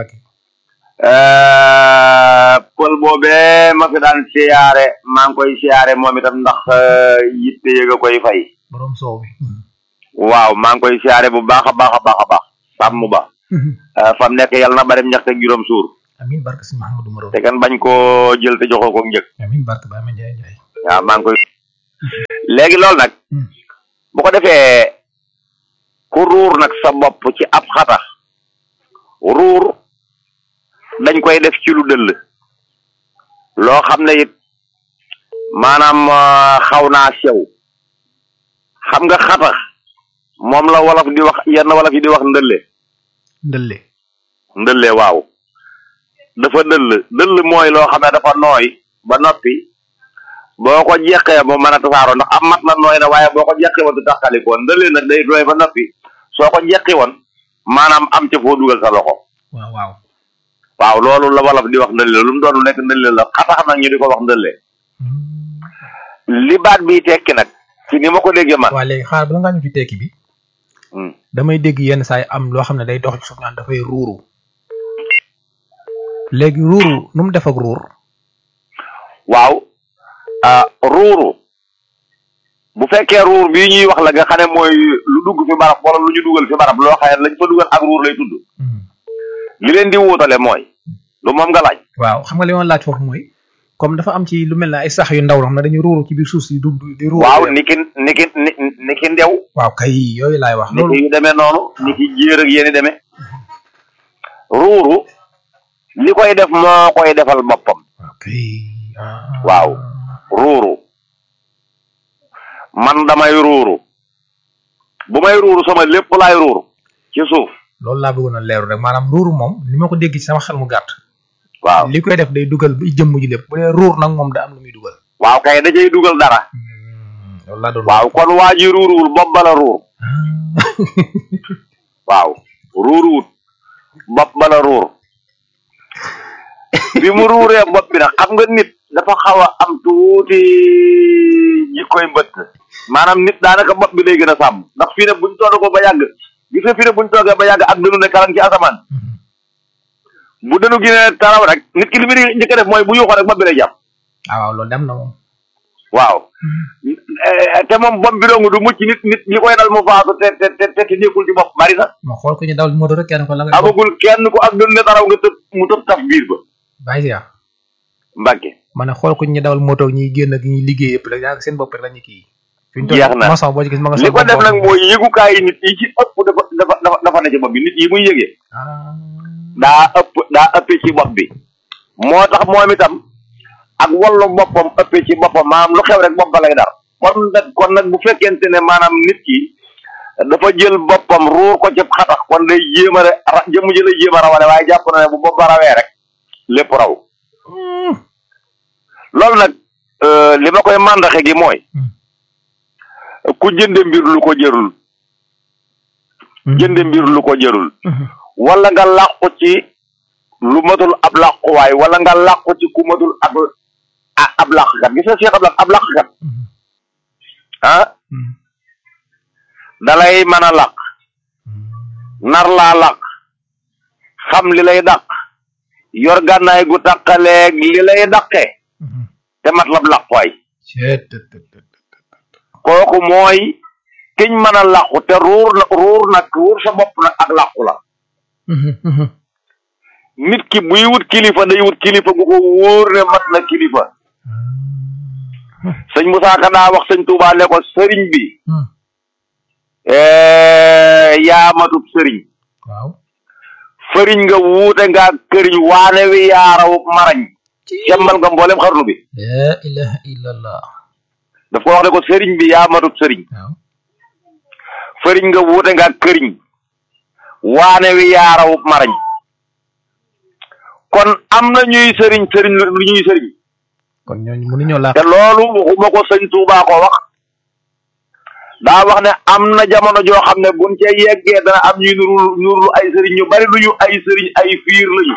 pël boobee ma fi daan siyaare maa ngi koy siyaare moom itam ndax yitte yëga koy fay borom soow bi waaw maa ngi koy siyaare bu baax a baax a baax a baax sàmm ba fam nekk yàlla na barem ñax teg juróom suur amin barke si Mahamadou Maro te kan bañ koo jël te joxoo ko njëg amin barke ba ma njaay njaay waaw maa ngi koy léegi loolu nag bu ko defee ku ruur nag sa bopp ci ab xata ruur dañ koy def ci lu dëll loo xam ne it maanaam xaw naa sew xam nga xata moom la wolof di wax yenn wolof yi di wax ndëlle ndëlle ndëlle waaw dafa dëll dëll mooy loo xam ne dafa nooy ba noppi boo ko jeqee ba mën a tasaaroo ndax am mat na nooy na waaye boo ko jeqee woon du taxalikoo ndëlle nag day nooy ba noppi soo ko jeqi woon maanaam am ca foo dugal sa loxo waaw waaw waaw loolu la wolof di wax ndëlle lu mu doon nekk ndëlle la xatax nag ñu di ko wax ndëlle li baat bi tekki nag ci ni ma ko déggee man waaw léegi xaar bala ngaa ñu ci tekki bi damay dégg yenn saa yi am loo xam ne day dox ci suuf naan dafay ruuru léegi ruuru nu mu def ak ruur waaw ruuru bu fekkee ruur bii ñuy wax la nga xam ne mooy lu dugg fi barab wala lu ñu dugal fi barab loo xam ne lañ fa dugal ak ruur lay tudd li leen di wuutale mooy lu moom nga laaj waaw xam nga li ma laaj foofu mooy comme dafa am ci lu mel ne ay sax yu ndaw la xam ne dañuy ruuru ci biir suuf si du di ruuru waaw niki niki niki ndew waaw kay yooyu laay wax niki yu demee noonu niki jéer ak yéeni demee ruuru li koy def moo koy defal boppam waaw ruuru man damay ruuru bu may ruuru sama lépp laay ruuru ci suuf loolu laa bëggoon a leeru rek maanaam ruuru moom ni ma ko dégg ci sama xel mu gàtt waaw li koy def day dugal ba jëmm ji lépp bu dee ruur nag moom da am lu muy dugal waaw kay da cay dugal dara loolu laa doon waaw kon waa ji ruuruwul bopp bala ruur waaw ruuruwut bopp bala ruur bi mu ruuree bopp bi nag xam nga nit dafa xaw a am tuuti jikkoy mbëtt maanaam nit daanaka bopp bi lay gën a sàmm ndax fii ne buñ toog ko ba yàgg gis nga fii ne buñ toogee ba yàgg ak dënu ne kalan ci asamaan bu dënu gi ne taraw rek nit ki li muy njëkk a def mooy bu yuuxoo rek bopp bi lay jàpp waaw loolu dem na moom waaw te moom bopp bi dong du mucc nit nit ñi koy dal mu faatu te te te te nekkul ci bopp bari na ma xool ko ñu dawal moto rek kenn ko la nga amagul kenn ko ak dënu ne taraw nga tëb mu tëb taf biir ba bàyyi si yaa Mbacke ma ne xool ko ñu dawal moto ñuy génn ak ñuy liggéey yëpp rek yaa seen bopp rek la ñu kii jeex na maçon boo ci gis ma nga li ko def nag mooy yëgukaay yi nit yi ci ëpp dafa dafa dafa dafa ne ci bopp bi nit yi muy yëgee daa ëpp daa ëppee ci bopp bi moo tax moom itam ak wallu boppam ëppee ci boppam maanaam lu xew rek bopp ba lay dar kon nag kon nag bu fekkente ne maanaam nit ki dafa jël boppam ruur ko ci xatax kon day jéem a ra jëmm ji lay jéem a rawale waaye jàpp na ne bu bopp ba rawee rek lépp raw loolu nag li ma koy màndaxe gi mooy ku jënde mbir lu ko jërul jënde mbir lu ko jërul wala nga làqu ci lu matul ab làquwaay wala nga làqu ci ku matul ab ab làqkat gis nga Cheikh ab ab làqkat ah dalay mën a làq nar laa làq xam li lay dàq yor gànnaay gu tàqaleeg li lay dàqee te mat lab làquwaay kooku mooy kiñ mën a làqu te ruur na ruur nag ruur sa bopp nag ak làqu la nit ki buy wut kilifa day wut kilifa gu ko wóor ne mat na kilifa sëñ Moussa Ka daa wax sëñ Touba ne ko sëriñ bi yaa matub sëriñ waaw fëriñ nga wuute nga këriñ waane wi yaarawuk marañ jàmmal nga mboolem xarnu bi la ilaha illallah daf ko wax ne ko sëriñ bi yaa matub sëriñ waaw fëriñ nga wuute nga këriñ waane wi yaarawuk marañ kon am na ñuy sëriñ sëriñ lu ñuy sëriñ kon ñooñu mënuñoo laa te loolu waxuma ko sëñ Touba ko wax daa wax ne am na jamono joo xam ne buñ cee yeggee dana am ñuy nuru nuru ay sëriñ ñu bari duñu ay sëriñ ay fiir lañu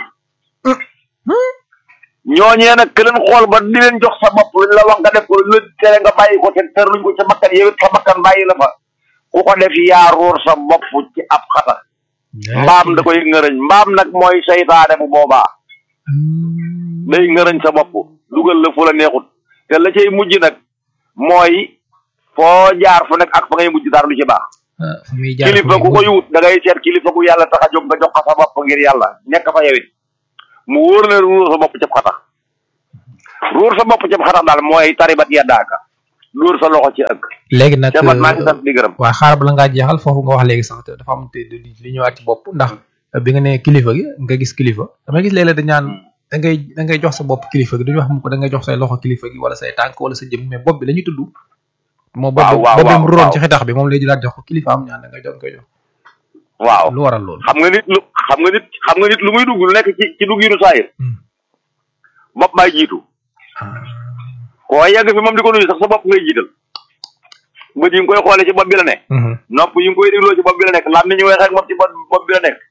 ñooñee nag ke leen xool ba di leen jox sa bopp luñ la wax nga def ko luñ la tere nga bàyyi ko te ter luñ ko sa bakkan yow it sa bakkan bàyyi la fa ku ko def yaa ruur sa bopp ci ab xata mbaam da koy ngërëñ mbaam nag mooy seytaane bu boobaa day ngërëñ sa bopp dugal la fu la neexut te la cay mujj nag mooy foo jaar fu nekk ak fa ngay mujj dara du ci baax kilifa ku koy wut da ngay seet kilifa ku yàlla tax a jóg nga jox ko sa bopp ngir yàlla nekk fa yewit mu wóor na ruur sa bopp cab xatax ruur sa bopp cab xatax daal mooy taribat yaddaaka dóor sa loxo ci ëgg léegi nag man maa ngi sant di gërëm waaw xaaral bala ngaa jeexal foofu nga wax léegi sax dafa am te li ñëwaat ci bopp ndax bi nga ne kilifa gi nga gis kilifa damay gis léeg-léeg dañ naan da ngay da ngay jox sa bopp kilifa gi duñu wax mu ko da ngay jox say loxo kilifa gi wala say tànk wala sa jëm mais bopp bi la ñuy tudd moo bopp bopp bi mu ruroon ci xetax bi moom lay jëlaat jox ko kilifa am ñaan da ngay jox koy jox waaw lu waral loolu xam nga nit lu xam nga nit xam nga nit lu muy dugg lu nekk ci ci duggiinu saayir bopp baay jiitu koo yegg fi moom di ko nuyu sax sa bopp ngay jiital bët yi nga koy xoolee ci bopp bi la nekk nopp yi nga koy dégloo ci bopp bi la nekk lam ni ñu weex ak moom ci bopp bi la nekk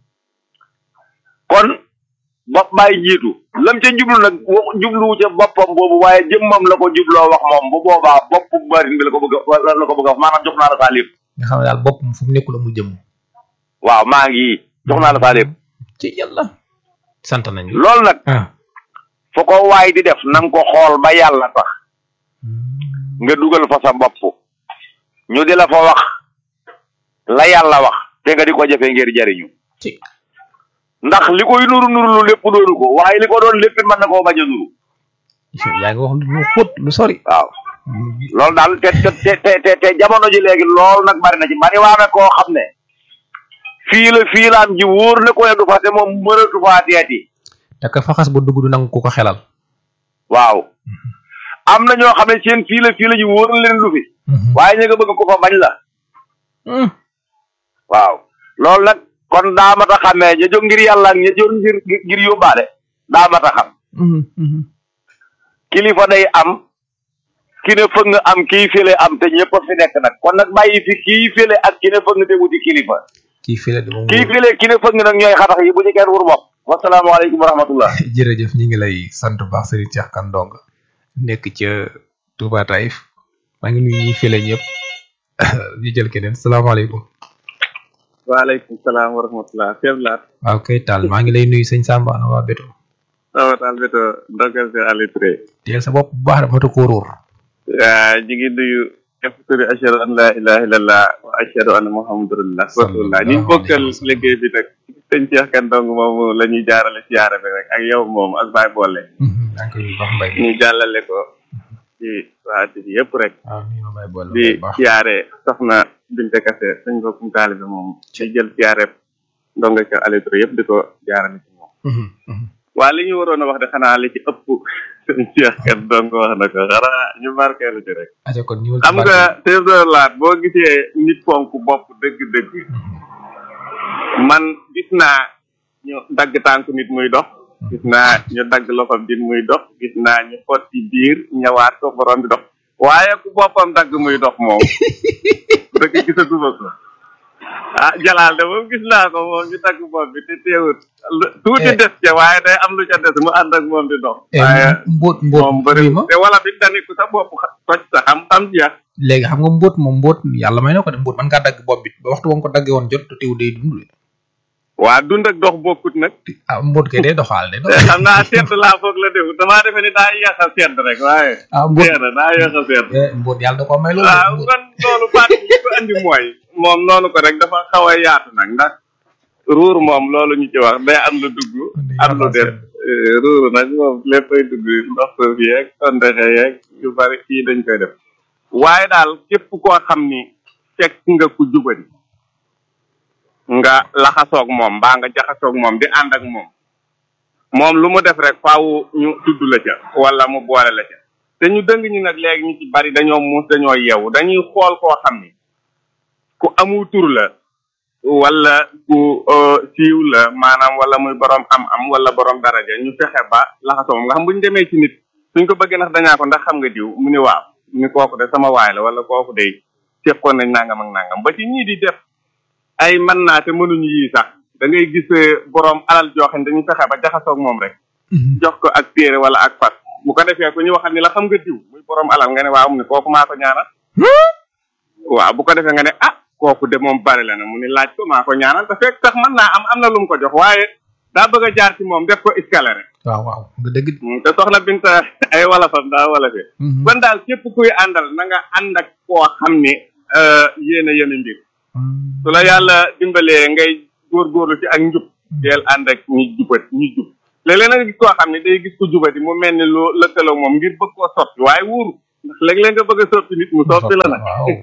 kon bopp baay jiitu lam ca jublu nag jubluwu ca boppam boobu waaye jëmmam la ko jubloo wax moom bu boobaa bopp barin bi la ko bëgg a la ko bëgg a wax maanaam jox naa la saa lépp nga xam ne daal bopp fu mu nekkul mu jëm waaw maa ngi jox naa la saa lépp ci yàlla sant nañu loolu nag fu ko waay di def na nga ko xool ba yàlla tax nga dugal fa sa bopp ñu di la fa wax la yàlla wax te nga di ko jëfe ngir jariñu ndax li koy nuru nuru lu lépp doonu ko waaye li ko doon lépp mën na koo bañ a nuru yaa ngi wax lu xóot lu sori waaw loolu daal te te te te te jamono ji léegi loolu nag bari na ci bari waa na koo xam ne fii la fii la am ji wóor na ko ne du fa te moom mënatu faa teeti te ka fa xas ba dugg du nangu ku ko xelal waaw am na ñoo xam ne seen fii la fii la ji wóor na leen lu fi waaye ñu nga bëgg ko fa bañ la waaw loolu nag kon daa mat a xamee ña jóg ngir yàlla ak ña jóg ngir ngir yóbbaale daa mat a xam kilifa day am ki ne fëgg nga am kii fële am te ñëpp a fi nekk nag kon nag bàyyi fi kii fële ak ki ne fëgg te wuti kilifa kii fële kii fële ki ne fëgg nag ñooy xatax yi bu ci kenn wur bopp wasalaamaaleykum wa rahmatullah jërëjëf ñi ngi lay sant bu baax Serigne Cheikh Kane Ndonga nekk ca Touba Taïf maa ngi nuyu ñi fële ñëpp ñu jël keneen salaamaaleykum waaleykum salaam wa rahmatullah feeblaat waaw kay taal maa ngi lay nuyu sëñ Samba ana waa Beto waaw taal Beto ndogal si Aliou Touré teel sa bopp bu baax da mata ko ruur waaw ñu ngi nuyu képp turi ashhadu an la ilaha illallah wa ashhadu anna muhammadur rasulullah ñu bokkal liggéey bi nag sëñ Cheikh Kane Ndonga moom la ñuy jaarale siyaare bi rek ak yow moom ak Baye Bolle ñu jàllale ko ci waa di yëpp rek di siyaare soxna Binte Kase sëñ bokkum taalibe moom ci jël siyaare Ndonga ca Aliou Touré yëpp di ko jaarale ci moom waa li ñu waroon a wax de xanaa li ci ëpp sëñ Cheikh Kane Ndonga wax na ko xanaa ñu marqué lu ci rek xam nga chef de laat boo gisee nit fonk bopp dëgg-dëgg man gis naa ñu dagg tànku nit muy dox gis naa ñu dagg loxom nit muy dox gis naa ñu xotti biir ñëwaat ko borom di dox waaye ku boppam dagg muy dox moom dëgg gisatuma ko ah jalaal de moom gis naa ko moom ñu dagg bopp bi te teewut tuuti des ca waaye day am lu ca des mu ànd ak moom di dox waaye mbóot mbóot moom bëri te wala bi dani ku sa bopp toj sa xam-xam jeex léegi xam nga mbóot moom mbóot yàlla may na ko de mbóot man ngaa dagg bopp bi ba waxtu woon ko daggee woon jot te teew day dund waa dund ak dox bokkut nag ah mbóot kay day doxaal de xam naa sedd laa foog la def damaa defe ni daa yéex a sedd rek waaye ah mbóot daa yéex a sedd mbóot yàlla da ko may loolu waaw kon loolu parti bi ko andi mooy moom noonu ko rek dafa xaw a yaatu nag ndax ruur moom loolu ñu ci wax day am lu dugg am lu def ruuru nag moom léppay dugg ndox suuf yeeg tondexe yeeg yu bari fii dañ koy def waaye daal képp koo xam ni fekk nga ku jubadi nga laxasoog moom mbaa nga jaxasoog moom di ànd ak moom moom lu mu def rek faaw ñu tudd la ca wala mu boole la ca te ñu dëng ñi nag léegi ñu ci bari dañoo muus dañoo yeewu dañuy xool koo xam ni ku amul tur la wala ku siiw la maanaam wala muy borom am-am wala borom daraja ñu fexe ba laxasoo moom nga xam bu ñu demee ci nit suñ ko bëggee ndax dañaa ko ndax xam nga diw mu ni waaw ni kooku de sama waay la wala kooku de seqoon nañ nangam ak nangam ba ci ñii di def ay mën naa te mënuñu yii sax da ngay gis borom alal joo xam ne dañuy fexe ba jaxasoog moom rek jox ko ak téere wala ak fas bu ko defee ku ñu waxal ni la xam nga diw muy borom alal nga ne waaw mu ne kooku maa ko ñaanal waaw bu ko defee nga ne ah kooku de moom bari la na mu ni laaj ko maa ko ñaanal te fekk sax mën naa am am na lu mu ko jox waaye daa bëgg a jaar ci moom def ko escalier rek waaw waaw nga dëgg te soxna Binta ay walafam daa walafee kon daal képp kuy àndal na nga ànd ak koo xam ni yéen a yéen a mbir su la yàlla dimbalee ngay góorgóorlu ci ak njub deel ànd ak ñi jubat ñi jub léeg-léeg nag gis koo xam ne day gis ko jubati mu mel ni lu lëkkaloo moom ngir bëgg koo soppi waaye wóoru ndax léeg-léeg nga bëgg a soppi nit mu soppi la nag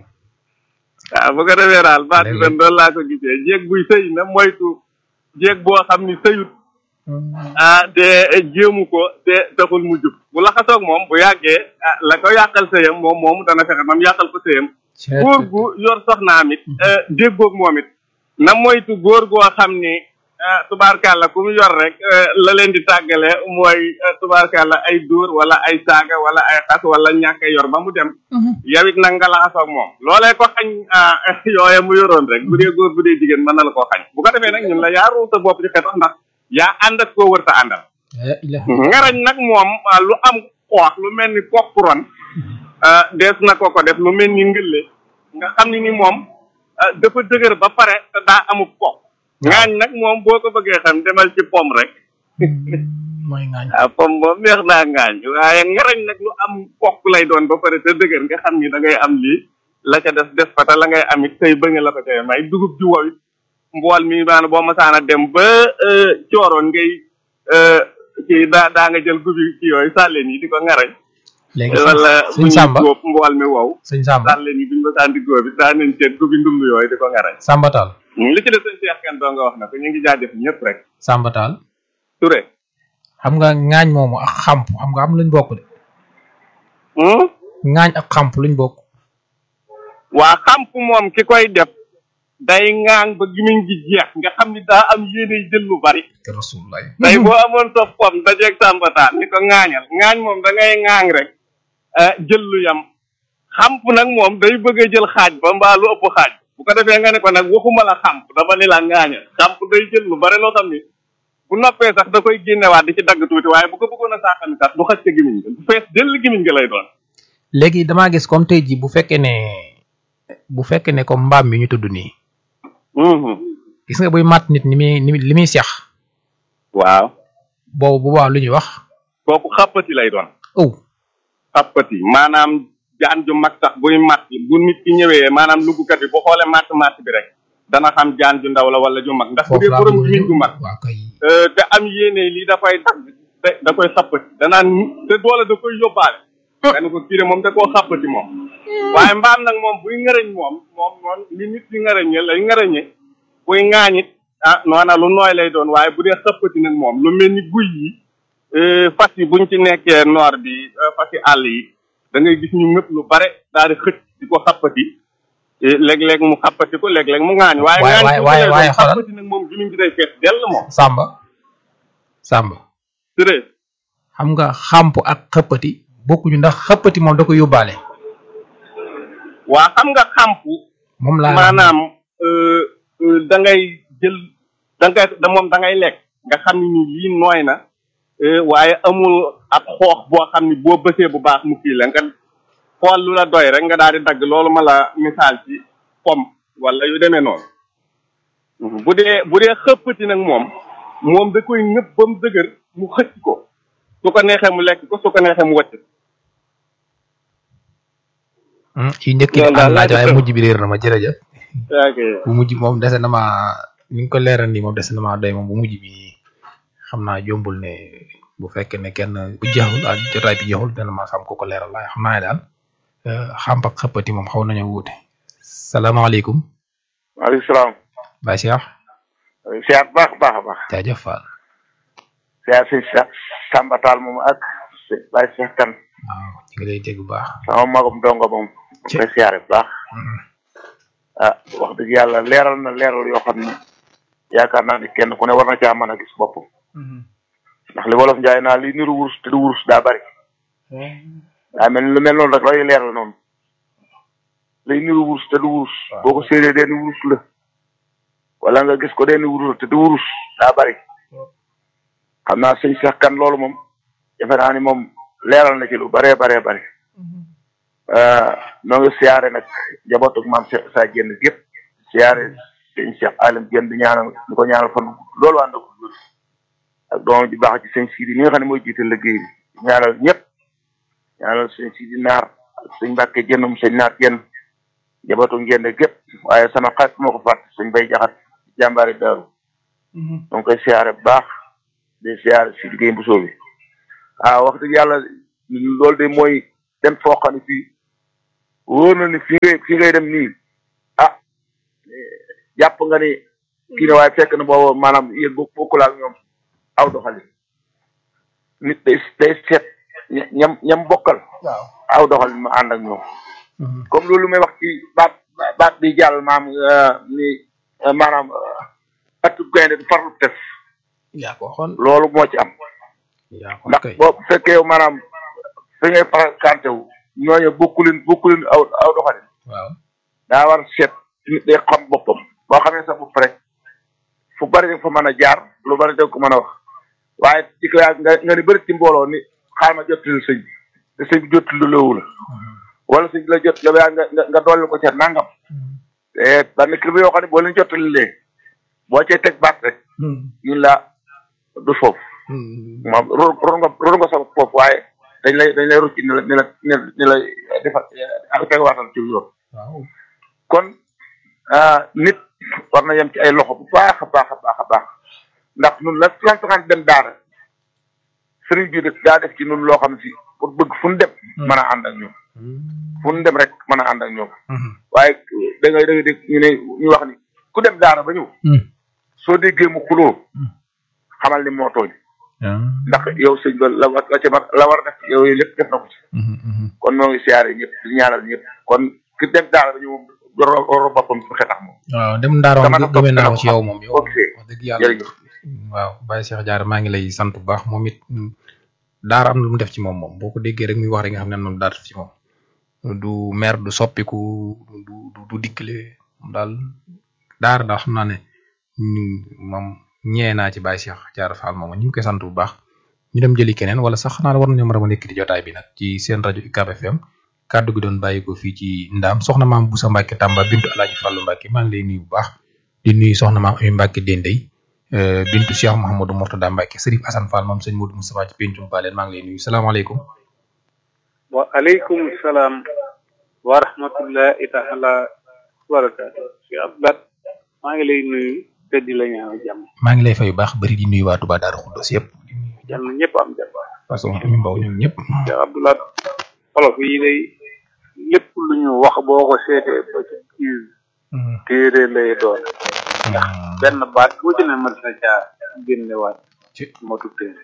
waaw bu ko defee daal baat bi ren doon laa ko gisee jéeg buy sëy na moytu jéeg boo xam ni sëyut ah te jéemu ko te taxul mu jub bu laxasoog moom bu yàggee ah la ko yàqal sëyam moom moomu dana fexe mam yàqal ko sëyam góor gu yor soxnaam it déggoog moom it na moytu góor goo xam ni tubaarkàlla ku mu yor rek la leen di tàggale mooy tubaarkàlla ay dóor wala ay saaga wala ay xas wala ñàkk yor ba mu dem yow it nag nga laxasoog moom loolee ko xañ yooye mu yoroon rek bu dee góor bu dee jigéen mën na la koo xañ bu ko defee nag ñun la yaaru sa bopp ci xetax ndax yaa ànd ak koo wër ta àndal ngarañ nag moom lu am xoox lu mel ni kokkuron dees na ko ko def lu mel ni ngëlle nga xam ni ni moom dafa dëgër ba pare te daa amub kook ngaañ nag moom boo ko bëggee xam demal ci pom rek mooy ngaañ ah pom moom neex naa ngaañ waaye ngarañ nag lu am kook lay doon ba pare te dëgër nga xam ni da ngay am lii la ca des des fa te la ngay am it tey bëgg la ko tey may dugub ji wow it mbool mi maanaam boo masaana dem ba cooroon ngay kii daa daa nga jël gubi kii yooyu sàlleen yi di ko ngarañ léegi wala bu sëñ Samba ñu góob mbool mi wow sëñ Samba sàlleen yi duñ masaan di góob bi daa nañ seet gubi ndumb yooyu di ko ngarañ Samba Tall li ci def sëñ Cheikh Kane doo nga wax na ko ñu ngi jaajëf ñëpp rek Samba Tall Touré xam nga ngaañ moomu ak xamp xam nga am luñ bokk de ngaañ ak xamp luñ bokk waa xamp moom ki koy def day ŋaaŋ ba gimiñ gi jeex nga xam ni daa am yéene jël lu bari rasulullah tey boo amoon sa pom dajeeg sàmbataan ni ko ŋaañal ŋaañ moom da ngay ŋaaŋ rek jël lu yam xamp nag moom day bëgg a jël xaaj ba mbaa lu ëpp xaaj bu ko defee nga ne ko nag waxuma la xamp dama ni la ŋaañal xamp day jël lu bari loo xam ni bu noppee sax da koy génnewaat di ci dagg tuuti waaye bu ko bëggoon a saaxani sax du xaj ca gimiñ ga bu fees jël gimiñ ga lay doon léegi damaa gis comme tey ji bu fekkee ne bu fekkee ne comme mbaam mi ñu tudd nii gis nga buy mat nit ni muy ni li muy seex waaw boobu bu baax lu ñuy wax kooku xàppati lay doon oh xàppati maanaam jaan ju mag sax buy mat bu nit ki ñëwee maanaam luggukat bi bu xoolee matt matt bi rek dana xam jaan ju ndaw la wala ju mag ndax bu dee borom nit ju mag te am yéene lii dafay dagg da koy xàppati danaan te doole da koy yóbbaale nga ne ko kii de moom da koo xàppati moom waaye mbaam nag moom buy ngarañ moom moom moom li nit ñi ngarañe lay ngarañe buy ŋaañit ah noona lu nooy lay doon waaye bu dee xëppati nag moom lu mel ni guy yi fas yi buñ ci nekkee noor bi fas yi àll yi da ngay gis ñu ñëpp lu bare daal di xëcc di ko xàppati léeg-léeg mu xàppati ko léeg-léeg mu ŋaañ waaye ŋaañ waaye waaye xàppati nag moom gimiñ gi day fees dell moom Samba Samba sëré xam nga xàmp ak xëppati bokkuñu ndax xëppati moom da ko yóbbaale waa xam nga xàmp moom laa maanaam da ngay jël da ngay da moom da ngay lekk nga xam ni lii nooy na waaye amul ab xoox boo xam ni boo bësee bu baax mu kii la nga xool lu la doy rek nga daal di dagg loolu ma la misaal ci pom wala yu demee noonu bu dee bu dee xëppati nag moom moom da koy ñëpp ba mu dëgër mu xëcc ko su ko neexee mu lekk ko su ko neexee mu wëcc yi njëkk ni am laaj waaye mujj bi réer na ma jërëjëf bu mujj moom dese na ma ni nga ko leeral nii moom dese na ma doy moom bu mujj bi xam naa jombul ne bu fekkee ne kenn bu jeexul ak jotaay bi jeexul dana ma xam ko ko leeral waaye xam naa ne daal xam ak xëppati moom xaw nañu wuute. salaamaaleykum. maaleykum salaam. Baye Cheikh. siyaar baax baax a baax. jaajëf Fall. siyaar si Samba Tall moom ak Baye Cheikh Kane. waaw ñu ngi lay dégg bu baax. sama magum dongo moom. ci koy siyaare bu baax. ah wax dëgg yàlla leeral na leeral yoo xam ne yaakaar naa ni kenn ku ne war na caa mën a gis boppam. ndax li wolof njaay naa li niru wurus te du wurus daa bari. daa mel ni lu mel noonu rek lay leeral noonu. lay niru wurus te du wurus. boo ko séenee dee ni wurus la. wala nga gis ko dee ni wurus te du wurus daa bari. xam naa sëñ Cheikh Kane loolu moom defe naa ni moom leeral na ci lu baree baree bari. noo ngi siyaare nag njabootu maam Cheikh Sa Diène gépp siyaare sëñ Cheikh Alim Diène di ñaanal di ko ñaanal fan loolu ànd ak wér ak doom ji baax ci sëñ Sidi mi nga xam ne mooy jiite liggéey bi ñaanal ñëpp ñaanal sëñ Sidi naar ak sëñ Mbàkke jënnum sëñ naat jenn njabootu ngeen gépp waaye sama xarit moo ko fàtt sëñ Bay Jaxat jàmbaari daaru donc koy siyaare bu baax di siyaare si liggéey bu soobi ah wax dëgg yàlla loolu de mooy dem foo xam ne fii wóor na ni fi ngay fi ngay dem nii ah jàpp nga ni kii ne waaye fekk na boobu maanaam yéen bokk bokkul ak ñoom aw doxalin nit day day seet ñam ñam bokkal aw doxalin ma ànd ak ñoom comme loolu may wax ci baat baat bi jàll maam ni maanaam atu gaynde du farlu tef yaa ko waxoon loolu moo ci am ndax boo fekkee yow maanaam fi ngay fréquenté wu ñooñu bokkuleen bokkuleen aw aw doxalin waaw daa war seet nit day xam boppam boo xamee sa bopp rek fu bari da fa mën a jaar lu bari da ko mën a wax waaye ci ko yaa nga nga ni bëri ci mbooloo ni xaar ma jottali sëñ bi te sëñ bi jottali loowu la wala sëñ bi la jot yow yaa nga nga dolli ko ca nangam te ban kilifa yoo xam ne boo leen jottali lee boo cay teg baat rek ñun la du foofu moom ro nga ro nga sa bopp waaye dañ lay dañ lay rucci ni la ni la ni la defal ak teg waatal ci yoon kon nit war na yem ci ay loxo bu baax a baax a baax a baax ndax nun la santaxan dem daara sëriñ bi daa def ci nun loo xam si pour bëgg fu ñu dem mën a ànd ak ñoom fu ñu dem rek mën a ànd ak ñoom waaye da ngay da ngay dégg ñu ne ñu wax ni ku dem daara ba ñëw soo déggee mu xuloo xamal ni moo tooñ ndax yow sëñ ba la la ca la war a def yow lépp def na ko ci kon noo ngi siyaare ñëpp di ñaanal ñëpp kon ki dem daara ba ñëw moom oro boppam su xetax moom waaw dem daara moom gëmee naa ko ci yow moom yow wax dëgg yàlla waaw Baye Cheikh Diarra maa ngi lay sant bu baax moom it daara am na lu mu def ci moom moom boo ko déggee rek muy wax rek nga xam ne am na lu daal def ci moom du mer du soppiku du du du dikkale daal daara daal xam naa ne moom ñee naa ci Baye Cheikh Diarra Fall moom ñu ngi koy sant bu baax ñu dem jëli keneen wala sax xanaa war nañoo mën a nekk di jotaay bi nag ci seen rajo U C A B F M kaddu gi doon bàyyi ko fii ci Ndaam soxna maam Boussa Mbacke Tamba bintu Alaaji Fallu Mbacke maa ngi lay nuyu bu baax di nuyu soxna maam Ami Mbacke Dendey bintu Cheikh Mouhamadou Mourtada Mbacke Serif Assane Fall moom sëñ Modou Moustapha ci pencum Paleen maa ngi lay nuyu salaamaaleykum. wa aleykum salaam wa rahmatullahi taala wa barakaatu. Cheikh Abdou maa ngi lay nuyu te di la ñaanal jàmm. maa ngi lay fay bu baax bëri di nuyu waa Touba Darou Khoudoss yëpp. jàmm ñëpp am jàmm. parce que Ami Mbaw ñoom ñëpp. Cheikh Abdou xolof yi day lépp lu ñu wax boo ko seetee ba ci biir téere lay doon ndax benn baat bu ci ne mën na caa génnewaat motu téere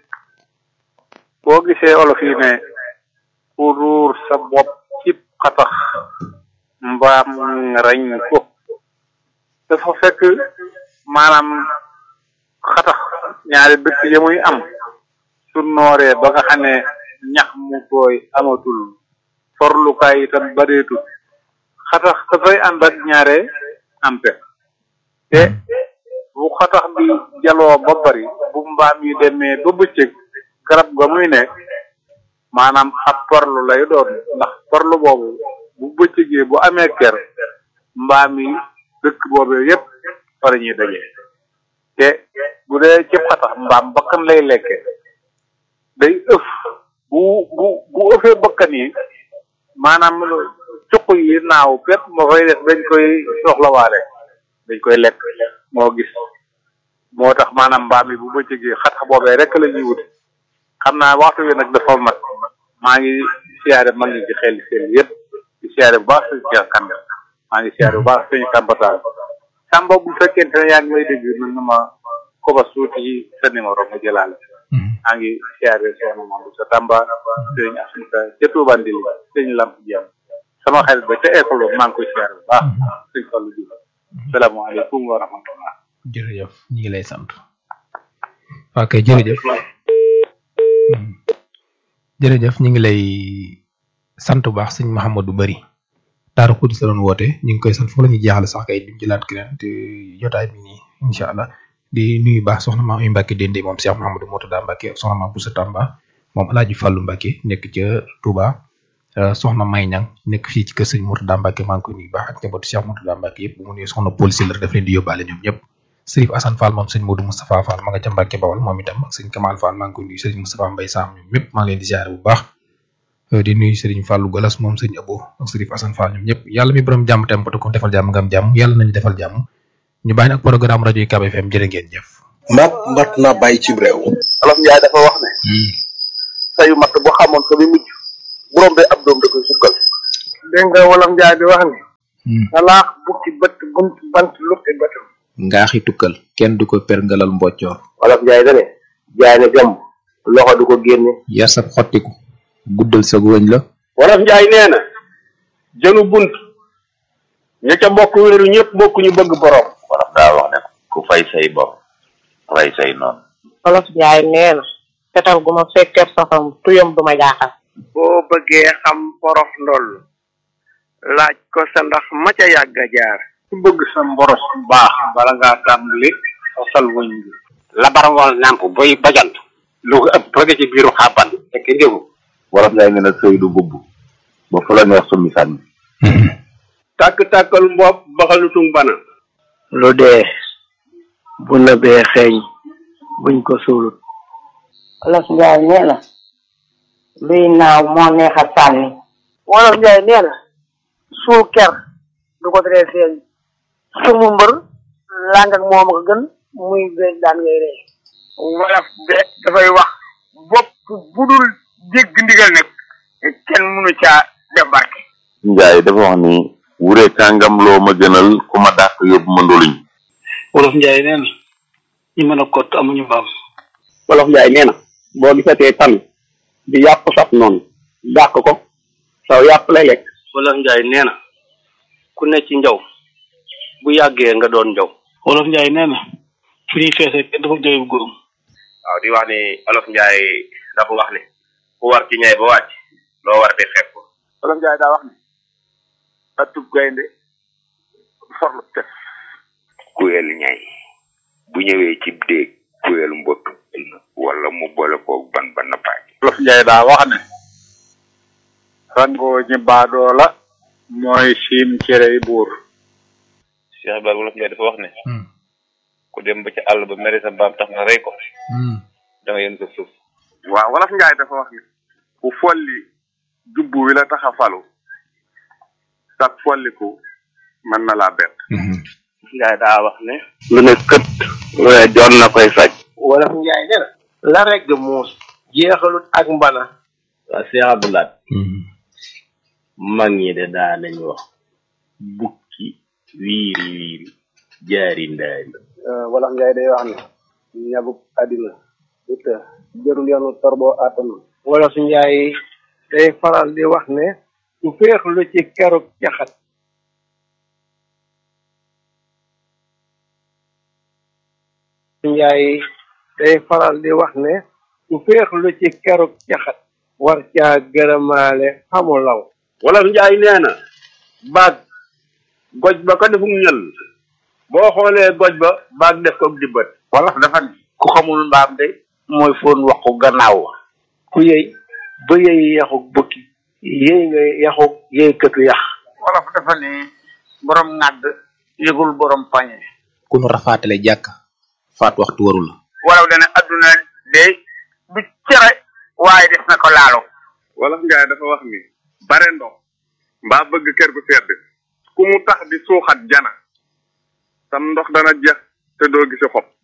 boo gisee olof yi ne ku ruur sa bopp cib xatax mbaam rañ ko dafa fekk maanaam xatax ñaari dëkk ya muy am su nooree ba nga xam ne ñax mu tooy amatul forlukaay itam bareetul xatax dafay ànd ak ñaare ampe te bu xatax bi jaloo ba bari bu mbaam yi demee ba bëccëg garab ga muy ne maanaam ab parlu lay doon ndax parlu boobu bu bëccëgee bu amee ker mbaam yi dëkk boobee yépp fara ñuy daje te bu dee cëb xatax mbaam bakkan lay lekke day ëf bu bu bu ëffee bakkan yi maanaam cuq yi naaw pet moo fay def dañ koy soxlawaale dañ koy lekk moo gis moo tax maanaam mbaam yi bu bëccëgee xatax boobee rek la ñuy wut xam naa waxtu wi nag dafa mat maa ngi siyaare mag ñi ci xel seen yëpp di siyaare bu baax sëñ Cheikh Kane maa ngi siyaare bu baax sëñ Kambataal Samba bu fekkente ne yaa ngi may dégg mën na ma ko ba suuti sa numéro nga jëlaale maa ngi siyaare soxna Mamadou sa Tamba sëñ Asuka ca Touba Ndili sëñ Lamp Diam sama xel ba ca école maa ngi koy siyaare bu baax sëñ Fallou Diouf salaamaaleykum wa rahmatullah jërëjëf ñu ngi lay sant waa kay jërëjëf jërëjëf ñu ngi lay sant bu baax sëñ Mouhamadou Bari Daaru Xuddus la doon woote ñu ngi koy sant foofu la ñuy jeexal sax kay duñ jëlaat keneen te jotaay bi nii incha allah di nuyu baax soxna maam yu Mbacke Dende moom Cheikh Mouhamadou Mourtada Mbacke soxna maam Boussa Tamba moom El Hadj Fallou Mbacke nekk ca Touba soxna May Ñang nekk fii ci kër sëñ Mourtada Mbacke maa ngi koy nuyu baax ak njabootu Cheikh Mourtada Mbacke yëpp bu mu nuyu soxna Paul Sylla daf leen di yóbbaale ñoom ñëpp Sërif Assane Fall moom sëñ Modou Moustapha Fall ma nga ca Mbacke Bawol moom itam ak sëñ Kamal Fall maa ngi koy nuyu sëriñ Moustapha Mbaye Sam ñoom ñëpp maa ngi leen di ziare bu baax di nuyu sëriñ Fallou Galas moom sëñ Abo ak Sërif Assane Fall ñoom ñëpp yàlla mi borom jàmm tem ko defal jàmm nga am jàmm yàlla nañu defal jàmm ñu bàyyi ak programme rajo yi K B F M jërë ngeen jëf mat mat na bàyyi ci réew. Olof Njaay dafa wax ne sayu matt bu xamoon ko bi mujj bu rombee ab doom da koy sukkal. dégg nga Wolof Njaay di wax ne salaax bukki bët bunt bant lukki bëtam ngaaxi tukkal kenn du ko perngalal mboccoor Olof Njaay da ne jaay ne gàmm loxo du ko génne yar sa xottiku guddal sa wëñ la Wolof Njaay nee na jënu bunt ña ca bokk wéeru ñëpp bokk ñu bëgg borom. wolof daa wax ne ku fay say bor fay say noonu. Wolof Njaay nee na fetal gu ma fekkee safam tuyam du ma jaaxal. boo bëggee xam porof ndoll laaj ko sa ndax ma ca yàgg a jaar. ku bëgg sa mboros bu baax bala ngaa tàmbali sosal wëñ bi. labarwal namp boy bajant lu ko ëpp bëgg ci biiru xàbban fekk ndégu. wolof Njaay nee na sëy du bubb ba fu la neex summi sànni. tàkk-tàkkal mbopp baxalutum bana. lu dee bu nëbee xeeñ buñ ko suulut. Wolof Njaay nee na luy naaw moo neex a sànni. Wolof Njaay nee na suul ker du ko teree feeñ sumu mbër làng ak moom ko gën muy beeg daan ngay ree. wolof de dafay wax bopp bu dul dégg ndigal nag kenn mënu caa def barke. Njaay dafa wax ni wure kàngam loo ma gënal ku ma dàq yóbbu ma ndoluñ. Wolof Njaay nee na ñi mën a kott amuñu mbaam. Wolof Njaay nee na boo gisatee tan di yàpp saf noonu dàq ko saw yàpp lay lekk. Wolof Njaay nee na ku ne ci njaw bu yàggee nga doon njaw. Wolof Njaay nee na fu ñuy feesee kenn dafa jooy bu góorum. waaw di wax ni Wolof Njaay dafa wax ni ku war ci ñay ba wàcc loo war di xeeb ko. Wolof Njaay daa wax ni atub gaynde forlu tef kuyel ñay bu ñëwee ci déeg kuyel mbott wala mu boole koog ban ban na paaj. Wolof Njaay daa wax ne rangoo ñi baadoo la mooy siim cerey buur. Cheikh Ibrahima Wolof Njaay dafa wax ne ku dem ba ci àll ba mere sa mbaam tax nga rey ko da nga yéen ko suuf. waaw Wolof Njaay dafa wax ni ku folli jubbu wi la tax a falu sax folliku mën na laa bett. Njaay daa wax ne lu ne kët lu ne joon na koy faj. Wolof Njaay nee na la regg muus jeexalut ak mbana. waa Cheikh Abdoulaye mag ñi de daa nañ wax bukki wiiri wiiri jaari ndaari. Wolof Njaay day wax ne ñabuk àddina du te jërul yoonu torboo àttanu. Wolof Njaay day faral di wax ne ku féexlu ci keruk caxat Njaay day faral di wax ne ku féexlu ci keruk caxat war caa gërëmaale xamu law. Wolof Njaay nee na baag goj ba ko defum ñël boo xoolee goj ba baag def ko dibbat. wolof dafa ni ku xamul mbaam de mooy foon waxu gannaaw ku yëy ba yëy yaxuk bukki yëy nga yaxuk yëy këtu yax. wolof dafa ni borom ŋàdd yëgul borom pañe. ku nu rafaatale jàkk faat waxtu warul la. wolof dana adduna de du cere waaye des na ko laalo. Wolof Njaay dafa wax ni bare ndox mbaa bëgg kër gu sedd ku mu tax di suuxat jana sam ndox dana jeex te doo gisi xob.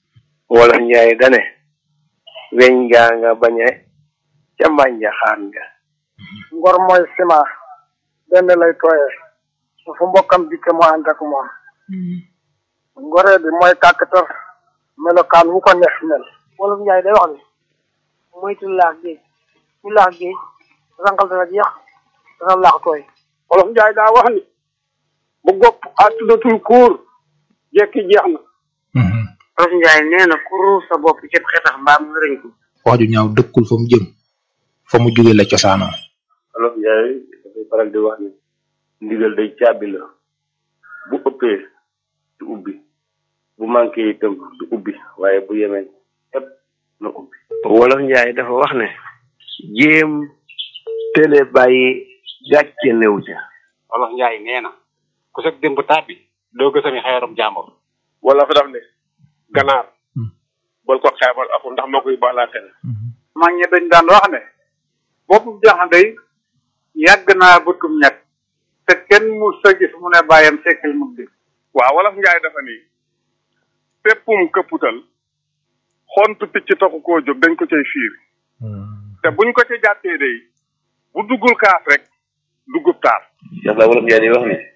wolof njaay dane weñ gaa nga bañe ca mbànja xaan nga. ngor mooy sima benn lay tooyee fu mbokkam dikke mu ànd ak moom ngoree bi mooy kàkkatar melokaan wu ko neex mel. wolof njaay day wax ni moytu laax géej ku laax géej rangal dana jeex dana laax tooy. wolof njaay daa wax ni bu gopp àttudatul kóor jekki jeex na. wolof njaay nee na ku ruus sa bopp cëb xetax mbaam nga rëñ ko. wax ju ñaaw dëkkul fa mu jëm fa mu jóge la cosaanoo. wolof njaay dafay faral di wax ni ndigal day caabi la bu ëppee du ubbi bu manqué itam du ubbi waaye bu yemee ëpp na ubbi. wolof njaay dafa wax ne jéem télé bàyyi gàcce néew ca. wolof njaay nee na ku sag démb tàbbi doo gësami xeerum jàmbur. wala fa daf ne ganaar bol ko xeebal aku ndax moo koy baalaate na. mag ñi dañ daan wax ne boppu jaxandey yàgg naa bëtum ñett te kenn mu sa gis mu ne bàyyam sekkal mu di. waaw wolof njaay dafa ni péppum këpputal xontu picc taxu koo jóg dañ ko cay fiir te buñ ko ca jàttee day bu duggul kaas rek duggub taar. ndax la wolof njaay di wax ni